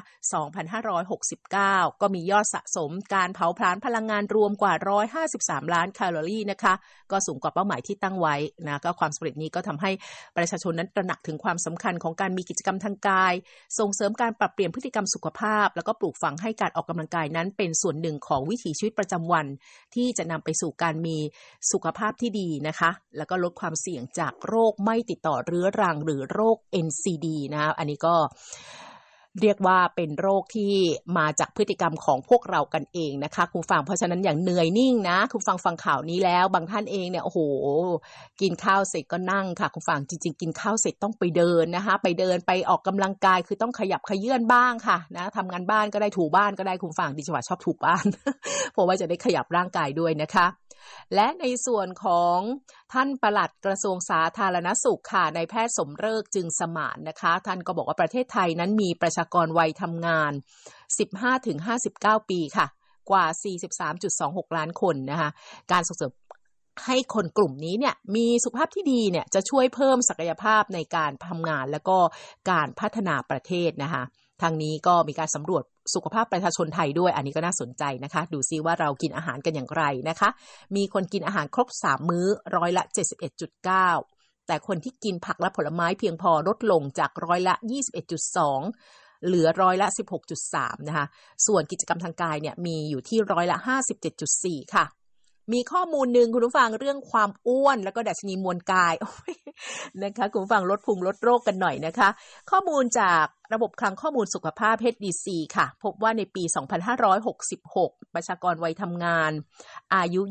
2569ก็มียอดสะสมการเผาผลาญพลังงานรวมกว่า153ล้านแคลอรี่นะคะก็สูงกว่าเป้าหมายที่ตั้งไว้นะก็ความสำเร็จนี้ก็ทำให้ประชาชนนั้นตระหนักถึงความสำคัญของการมีกิจกรรมทางกายส่งเสริมการปรับเปลี่ยนพฤติกรรมสุขภาพแล้วก็ปลูกฝังให้การออกกำลังกายนั้นเป็นส่วนหนึ่งของวิถีชีวิตประจำวันที่จะนำไปสู่การมีสุขภาพที่ดีนะคะแล้วก็ลดความเสี่ยงจากโรคไม่ติดต่อเรื้อรังหรือโรค NCD นะอันนี้ก็เรียกว่าเป็นโรคที่มาจากพฤติกรรมของพวกเรากันเองนะคะคุณฟังเพราะฉะนั้นอย่างเหนื่อยนิ่งนะคุณฟังข่าวนี้แล้วบางท่านเองเนี่ยโอ้โหกินข้าวเสร็จก็นั่งค่ะคุณฟังจริงๆกินข้าวเสร็จต้องไปเดินนะคะไปเดินไปออกกำลังกายคือต้องขยับเขยื้อนบ้างค่ะนะทำงานบ้านก็ได้ถูบ้านก็ได้คุณฟังดิฉันว่าชอบถูบ้าน เพราะว่าจะได้ขยับร่างกายด้วยนะคะและในส่วนของท่านปลัดกระทรวงสาธารณสุขค่ะนายแพทย์สมฤกษ์จึงสมานนะคะท่านก็บอกว่าประเทศไทยนั้นมีประชากรวัยทำงาน 15-59 ปีค่ะกว่า 43.26 ล้านคนนะคะการส่งเสริมให้คนกลุ่มนี้เนี่ยมีสุขภาพที่ดีเนี่ยจะช่วยเพิ่มศักยภาพในการทำงานและก็การพัฒนาประเทศนะคะทางนี้ก็มีการสำรวจสุขภาพประชาชนไทยด้วยอันนี้ก็น่าสนใจนะคะดูซิว่าเรากินอาหารกันอย่างไรนะคะมีคนกินอาหารครบ3มื้อร้อยละ 71.9 แต่คนที่กินผักและผลไม้เพียงพอลดลงจากร้อยละ 21.2 เหลือร้อยละ 16.3 นะคะส่วนกิจกรรมทางกายเนี่ยมีอยู่ที่ร้อยละ 57.4 ค่ะมีข้อมูลหนึ่งคุณผู้ฟังเรื่องความอ้วนแล้วก็ดัชนีมวลกายนะคะคุณผู้ฟังลดพุงลดโรคกันหน่อยนะคะข้อมูลจากระบบคลังข้อมูลสุขภาพ HDC ค่ะพบว่าในปี 2566 ประชากรวัยทำงานอายุ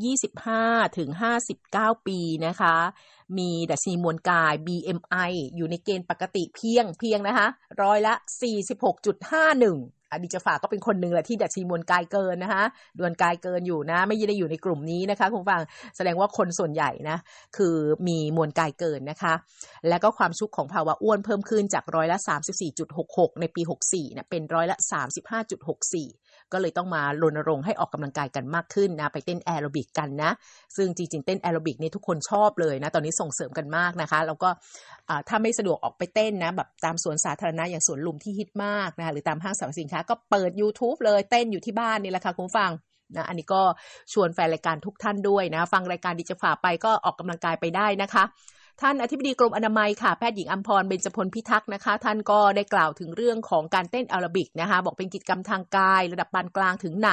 25-59 ปีนะคะมีดัชนีมวลกาย BMI อยู่ในเกณฑ์ปกติเพียงนะคะร้อยละ 46.51อดีตจะฝากก็เป็นคนหนึ่งแหละที่ดัชนีมวลกายเกินนะคะมวลกายเกินอยู่นะไม่ได้อยู่ในกลุ่มนี้นะคะคุณฟังแสดงว่าคนส่วนใหญ่นะคือมีมวลกายเกินนะคะและก็ความชุกของภาวะอ้วนเพิ่มขึ้นจากร้อยละ 34.66 ในปี 64นะเป็นร้อยละ 35.64 ก็เลยต้องมารณรงค์ให้ออกกำลังกายกันมากขึ้นนะไปเต้นแอโรบิกกันนะซึ่งจริงๆเต้นแอโรบิกนี่ทุกคนชอบเลยนะตอนนี้ส่งเสริมกันมากนะคะแล้วก็ถ้าไม่สะดวกออกไปเต้นนะแบบตามสวนสาธารณะอย่างสวนลุมที่ฮิตมากนะคะหรือตามห้างสรรพสินค้าก็เปิด YouTube เลยเต้นอยู่ที่บ้านนี่แหละค่ะคุณฟังนะอันนี้ก็ชวนแฟนรายการทุกท่านด้วยนะฟังรายการดิจิฝ่าไปก็ออกกำลังกายไปได้นะคะท่านอธิบดีกรมอนามัยค่ะแพทย์หญิงอัมพรเบญจพลพิทักษ์นะคะท่านก็ได้กล่าวถึงเรื่องของการเต้นแอโรบิกนะคะบอกเป็นกิจกรรมทางกายระดับปานกลางถึงหนัก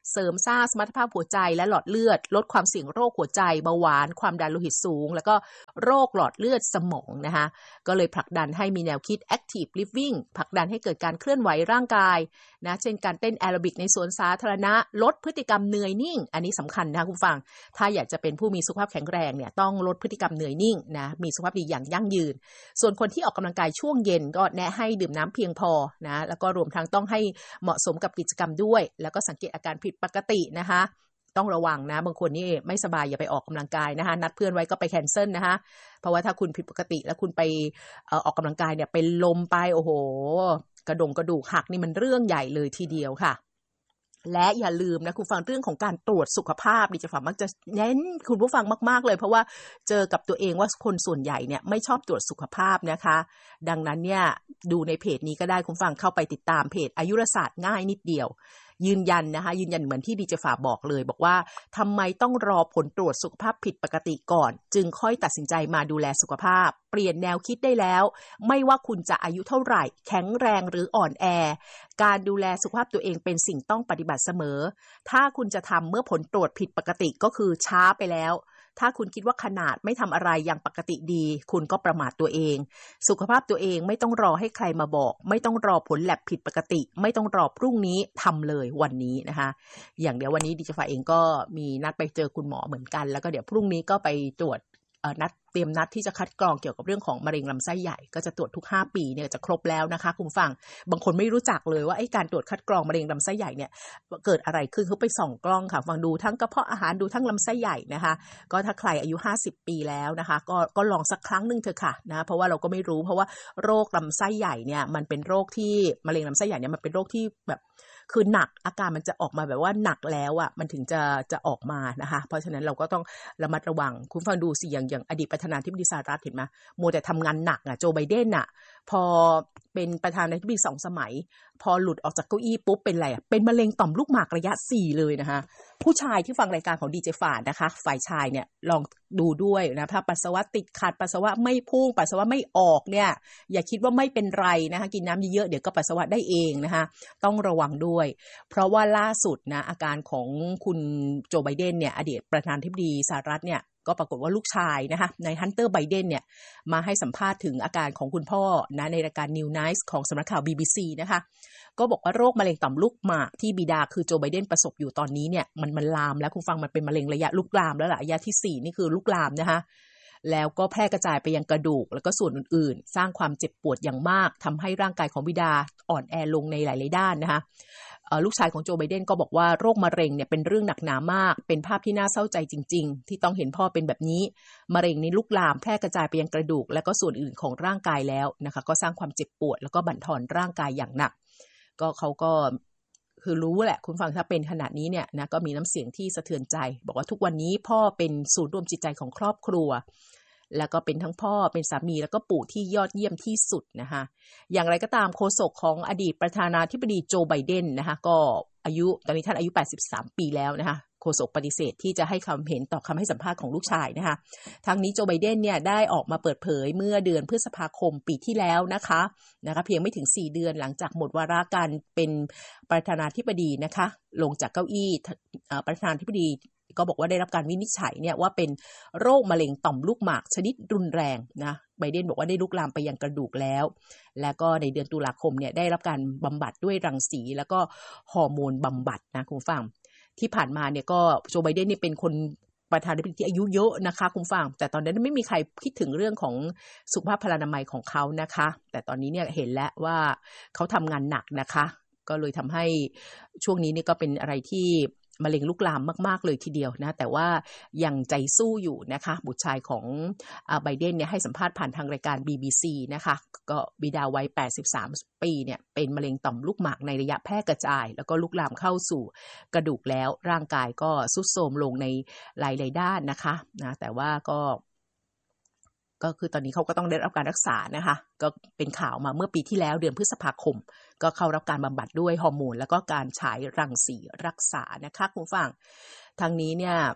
เสริมสร้างสมรรถภาพหัวใจและหลอดเลือดลดความเสี่ยงโรคหัวใจเบาหวานความดันโลหิตสูงแล้วก็โรคหลอดเลือดสมองนะคะก็เลยผลักดันให้มีแนวคิด Active Living ผลักดันให้เกิดการเคลื่อนไหวร่างกายนะเช่นการเต้นแอโรบิกในสวนสาธารณะลดพฤติกรรมเหนื่อยนิ่งอันนี้สำคัญนะคะคุณฟังถ้าอยากจะเป็นผู้มีสุขภาพแข็งแรงเนี่ยต้องลดพฤติกรรมเหนื่อยนิ่งนะมีสุขภาพดีอย่างยั่งยืนส่วนคนที่ออกกำลังกายช่วงเย็นก็แนะให้ดื่มน้ำเพียงพอนะแล้วก็รวมทั้งต้องให้เหมาะสมกับกิจกรรมด้วยแล้วก็สังเกตอาการผิดปกตินะคะต้องระวังนะบางคนนี่ไม่สบายอย่าไปออกกำลังกายนะคะนัดเพื่อนไว้ก็ไปแคนเซิลนะคะเพราะว่าถ้าคุณผิดปกติแล้วคุณไปออกกำลังกายเนี่ยเป็นลมไปโอ้โหกระดูกหักนี่มันเรื่องใหญ่เลยทีเดียวค่ะและอย่าลืมนะคุณฟังเรื่องของการตรวจสุขภาพดิฉันมักจะเน้นคุณผู้ฟังมากๆเลยเพราะว่าเจอกับตัวเองว่าคนส่วนใหญ่เนี่ยไม่ชอบตรวจสุขภาพนะคะดังนั้นเนี่ยดูในเพจนี้ก็ได้คุณฟังเข้าไปติดตามเพจอายุรศาสตร์ง่ายนิดเดียวยืนยันนะคะยืนยันเหมือนที่ดิฉันบอกเลยบอกว่าทำไมต้องรอผลตรวจสุขภาพผิดปกติก่อนจึงค่อยตัดสินใจมาดูแลสุขภาพเปลี่ยนแนวคิดได้แล้วไม่ว่าคุณจะอายุเท่าไหร่แข็งแรงหรืออ่อนแอการดูแลสุขภาพตัวเองเป็นสิ่งต้องปฏิบัติเสมอถ้าคุณจะทำเมื่อผลตรวจผิดปกติก็คือช้าไปแล้วถ้าคุณคิดว่าขนาดไม่ทำอะไรอย่างปกติดีคุณก็ประมาทตัวเองสุขภาพตัวเองไม่ต้องรอให้ใครมาบอกไม่ต้องรอผลแลบผิดปกติไม่ต้องรอพรุ่งนี้ทำเลยวันนี้นะคะอย่างเดี๋ยววันนี้ดิฉันเองก็มีนัดไปเจอคุณหมอเหมือนกันแล้วก็เดี๋ยวพรุ่งนี้ก็ไปตรวจเตรียมนัดที่จะคัดกรองเกี่ยวกับเรื่องของมะเร็งลำไส้ใหญ่ก็จะตรวจทุก5ปีเนี่ยจะครบแล้วนะคะคุณฟังบางคนไม่รู้จักเลยว่าไอ้การตรวจคัดกรองมะเร็งลำไส้ใหญ่เนี่ยเกิดอะไรขึ้นเขาไปส่องกล้องค่ะฟังดูทั้งกระเพาะอาหารดูทั้งลำไส้ใหญ่นะคะก็ถ้าใครอายุ50ปีแล้วนะคะก็ลองสักครั้งนึงเถอะค่ะนะเพราะว่าเราก็ไม่รู้เพราะว่าโรคลำไส้ใหญ่เนี่ยมันเป็นโรคที่มะเร็งลำไส้ใหญ่เนี่ยมันเป็นโรคที่แบบคือหนักอาการมันจะออกมาแบบว่าหนักแล้วอ่ะมันถึงจะออกมานะคะเพราะฉะนั้นเราก็ต้องระมัดระวังคุณฟังดูสิอย่างอดีตประธานาธิบดีสหรัฐเห็นไหมมัวแต่ทำงานหนักอ่ะโจไบเดนอ่ะพอเป็นประธานาธิบดี2 สมัยพอหลุดออกจากเก้าอี้ปุ๊บเป็นอะไรเป็นมะเร็งต่อมลูกหมากระยะ4เลยนะคะผู้ชายที่ฟังรายการของดีเจฝาดนะคะฝ่ายชายเนี่ยลองดูด้วยนะถ้าปัสสาวะติดขัดปัสสาวะไม่พุ่งปัสสาวะไม่ออกเนี่ยอย่าคิดว่าไม่เป็นไรนะคะกินน้ำเยอะๆเดี๋ยวก็ปัสสาวะได้เองนะคะต้องระวังด้วยเพราะว่าล่าสุดนะอาการของคุณโจไบเดนเนี่ยอดีตประธานาธิบดีสหรัฐเนี่ยก็ปรากฏว่าลูกชายนะคะในฮันเตอร์ไบเดนเนี่ยมาให้สัมภาษณ์ถึงอาการของคุณพ่อนะในรายการ New Night ของสำนักข่าว BBC นะคะก็บอกว่าโรคมะเร็งต่อมลูกหมากที่บิดาคือโจไบเดนประสบอยู่ตอนนี้เนี่ยมันลามแล้วคุณฟังมันเป็นมะเร็งระยะลุกลามแล้วล่ะระยะที่4นี่คือลุกลามนะคะแล้วก็แพร่กระจายไปยังกระดูกแล้วก็ส่วนอื่นๆสร้างความเจ็บปวดอย่างมากทำให้ร่างกายของบิดาอ่อนแอลงในหลายๆด้านนะคะลูกชายของโจไบเดนก็บอกว่าโรคมะเร็งเนี่ยเป็นเรื่องหนักหนามากเป็นภาพที่น่าเศร้าใจจริงๆที่ต้องเห็นพ่อเป็นแบบนี้มะเร็งนี้ลุกลามแพร่กระจายไปยังกระดูกและก็ส่วนอื่นของร่างกายแล้วนะคะก็สร้างความเจ็บปวดแล้วก็บั่นทอนร่างกายอย่างหนักก็เขาก็คือรู้แหละคุณฟังถ้าเป็นขนาดนี้เนี่ยนะก็มีน้ำเสียงที่สะเทือนใจบอกว่าทุกวันนี้พ่อเป็นศูนย์รวมจิตใจของครอบครัวแล้วก็เป็นทั้งพ่อเป็นสามีแล้วก็ปู่ที่ยอดเยี่ยมที่สุดนะคะอย่างไรก็ตามโฆษกของอดีตประธานาธิบดีโจไบเดนนะคะก็ตอนนี้ท่านอายุ83ปีแล้วนะคะโฆษกปฏิเสธที่จะให้ความเห็นต่อคำให้สัมภาษณ์ของลูกชายนะคะทั้งนี้โจไบเดนเนี่ยได้ออกมาเปิดเผยเมื่อเดือนพฤษภาคมปีที่แล้วนะคะเพียงไม่ถึง4เดือนหลังจากหมดวาระการเป็นประธานาธิบดีนะคะลงจากเก้าอี้ประธานาธิบดีก็บอกว่าได้รับการวินิจฉัยเนี่ยว่าเป็นโรคมะเร็งต่อมลูกหมากชนิดรุนแรงนะไบเดนบอกว่าได้ลุกลามไปยังกระดูกแล้วก็ในเดือนตุลาคมเนี่ยได้รับการบำบัดด้วยรังสีแล้วก็ฮอร์โมนบำบัดนะคุณฟังที่ผ่านมาเนี่ยก็โจไบเดนนี่เป็นคนประธานาธิบดีที่อายุเยอะนะคะคุณฟังแต่ตอนนั้นไม่มีใครคิดถึงเรื่องของสุขภาพพลานามัยของเขานะคะแต่ตอนนี้เนี่ยเห็นแล้วว่าเขาทำงานหนักนะคะก็เลยทำให้ช่วงนี้นี่ก็เป็นอะไรที่มะเร็งลุกลามมากๆเลยทีเดียวนะแต่ว่ายังใจสู้อยู่นะคะบุตรชายของไบเดนเนี่ยให้สัมภาษณ์ผ่านทางรายการ BBC นะคะก็บิดาวัย83ปีเนี่ยเป็นมะเร็งต่อมลูกหมากในระยะแพร่กระจายแล้วก็ลุกลามเข้าสู่กระดูกแล้วร่างกายก็ทรุดโทรมลงในหลายๆด้านนะคะนะแต่ว่าก็คือตอนนี้เขาก็ต้องได้รับการรักษานะคะก็เป็นข่าวมาเมื่อปีที่แล้วเดือนพฤษภาคมก็เข้ารับการบำบัดด้วยฮอร์โมนแล้วก็การฉายรังสีรักษานะคะคุณฟังทางนี้เนี่ย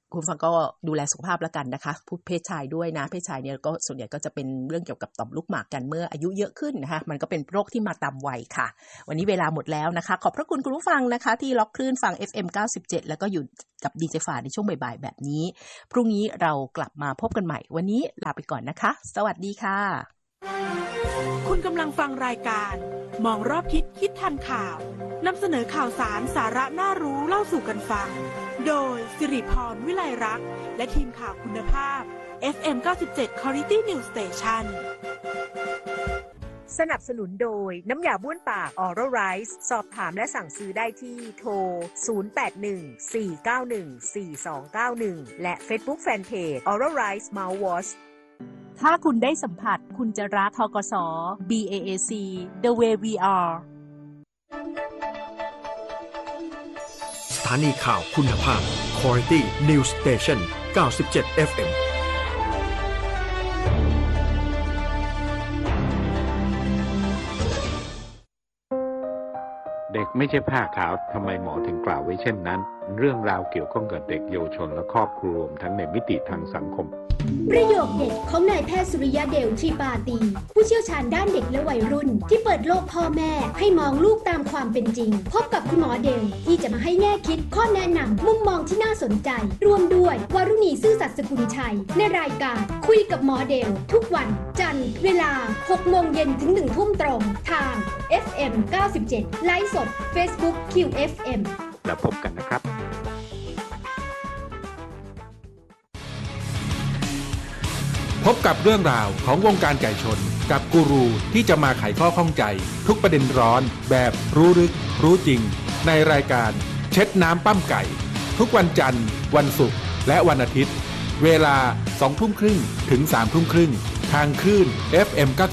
คุณฟังก็ดูแลสุขภาพแล้วกันนะคะผู้เพศชายด้วยนะเพศชายเนี่ยก็ส่วนใหญ่ก็จะเป็นเรื่องเกี่ยวกับต่อมลูกหมากกันเมื่ออายุเยอะขึ้นนะคะมันก็เป็นโรคที่มาตามวัยค่ะวันนี้เวลาหมดแล้วนะคะขอบพระคุณคุณผู้ฟังนะคะที่ล็อกคลื่นฟัง FM 97แล้วก็อยู่กับดีเจฝาในช่วงบ่ายๆแบบนี้พรุ่งนี้เรากลับมาพบกันใหม่วันนี้ลาไปก่อนนะคะสวัสดีค่ะคุณกำลังฟังรายการมองรอบทิศคิดทันข่าวนำเสนอข่าวสารสาระน่ารู้เล่าสู่กันฟังโดยสิริพรวิไลรักษ์และทีมข่าวคุณภาพ FM 97 Quality News Station สนับสนุนโดยน้ำยาบ้วนปาก Oral Rice สอบถามและสั่งซื้อได้ที่โทร 0814914291 และ Facebook Fanpage Oral Rice Mouthwash ถ้าคุณได้สัมผัสคุณจะรักธกส BAAC The Way We Are สถานีข่าวคุณภาพ Quality News Station 97 FM เด็กไม่ใช่ผ้าขาวทำไมหมอถึงกล่าวไว้เช่นนั้นเรื่องราวเกี่ยวข้องกับเด็กเยาวชนและครอบครัวรวมทั้งในมิติทางสังคมประโยคเด็ดของนายแพทย์สุริยะเดลทรีปาตีผู้เชี่ยวชาญด้านเด็กและวัยรุ่นที่เปิดโลกพ่อแม่ให้มองลูกตามความเป็นจริงพบกับคุณหมอเดลที่จะมาให้แง่คิดข้อแนะนำมุมมองที่น่าสนใจรวมด้วยวรุณีซื่อสัตย์สกุลชัยในรายการคุยกับหมอเดลทุกวันจันทร์เวลา 6 โมงเย็นถึง 1 ทุ่มตรงทาง FM 97ไลฟ์สด Facebook QFM แล้วพบกันนะครับพบกับเรื่องราวของวงการไก่ชนกับกูรูที่จะมาไขข้อข้องใจทุกประเด็นร้อนแบบรู้ลึกรู้จริงในรายการเช็ดน้ำปั้มไก่ทุกวันจันทร์วันศุกร์และวันอาทิตย์เวลา 20:30 ถึง 21:30 ทางคลื่น FM 97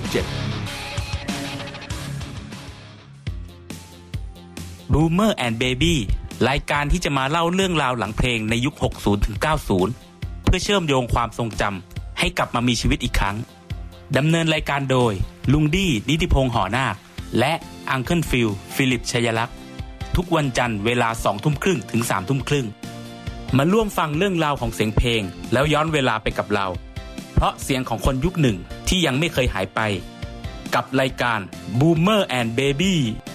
Boomer and Baby รายการที่จะมาเล่าเรื่องราวหลังเพลงในยุค 60 ถึง 90 เพื่อเชื่อมโยงความทรงจำให้กลับมามีชีวิตอีกครั้งดำเนินรายการโดยลุงดี้นิติพงษ์หอนาคและอังเคิลฟิลฟิลิปชัยลักษณ์ทุกวันจันทร์เวลา 20:30 ถึง 3:30 มาร่วมฟังเรื่องราวของเสียงเพลงแล้วย้อนเวลาไปกับเราเพราะเสียงของคนยุคหนึ่งที่ยังไม่เคยหายไปกับรายการ Boomer and Baby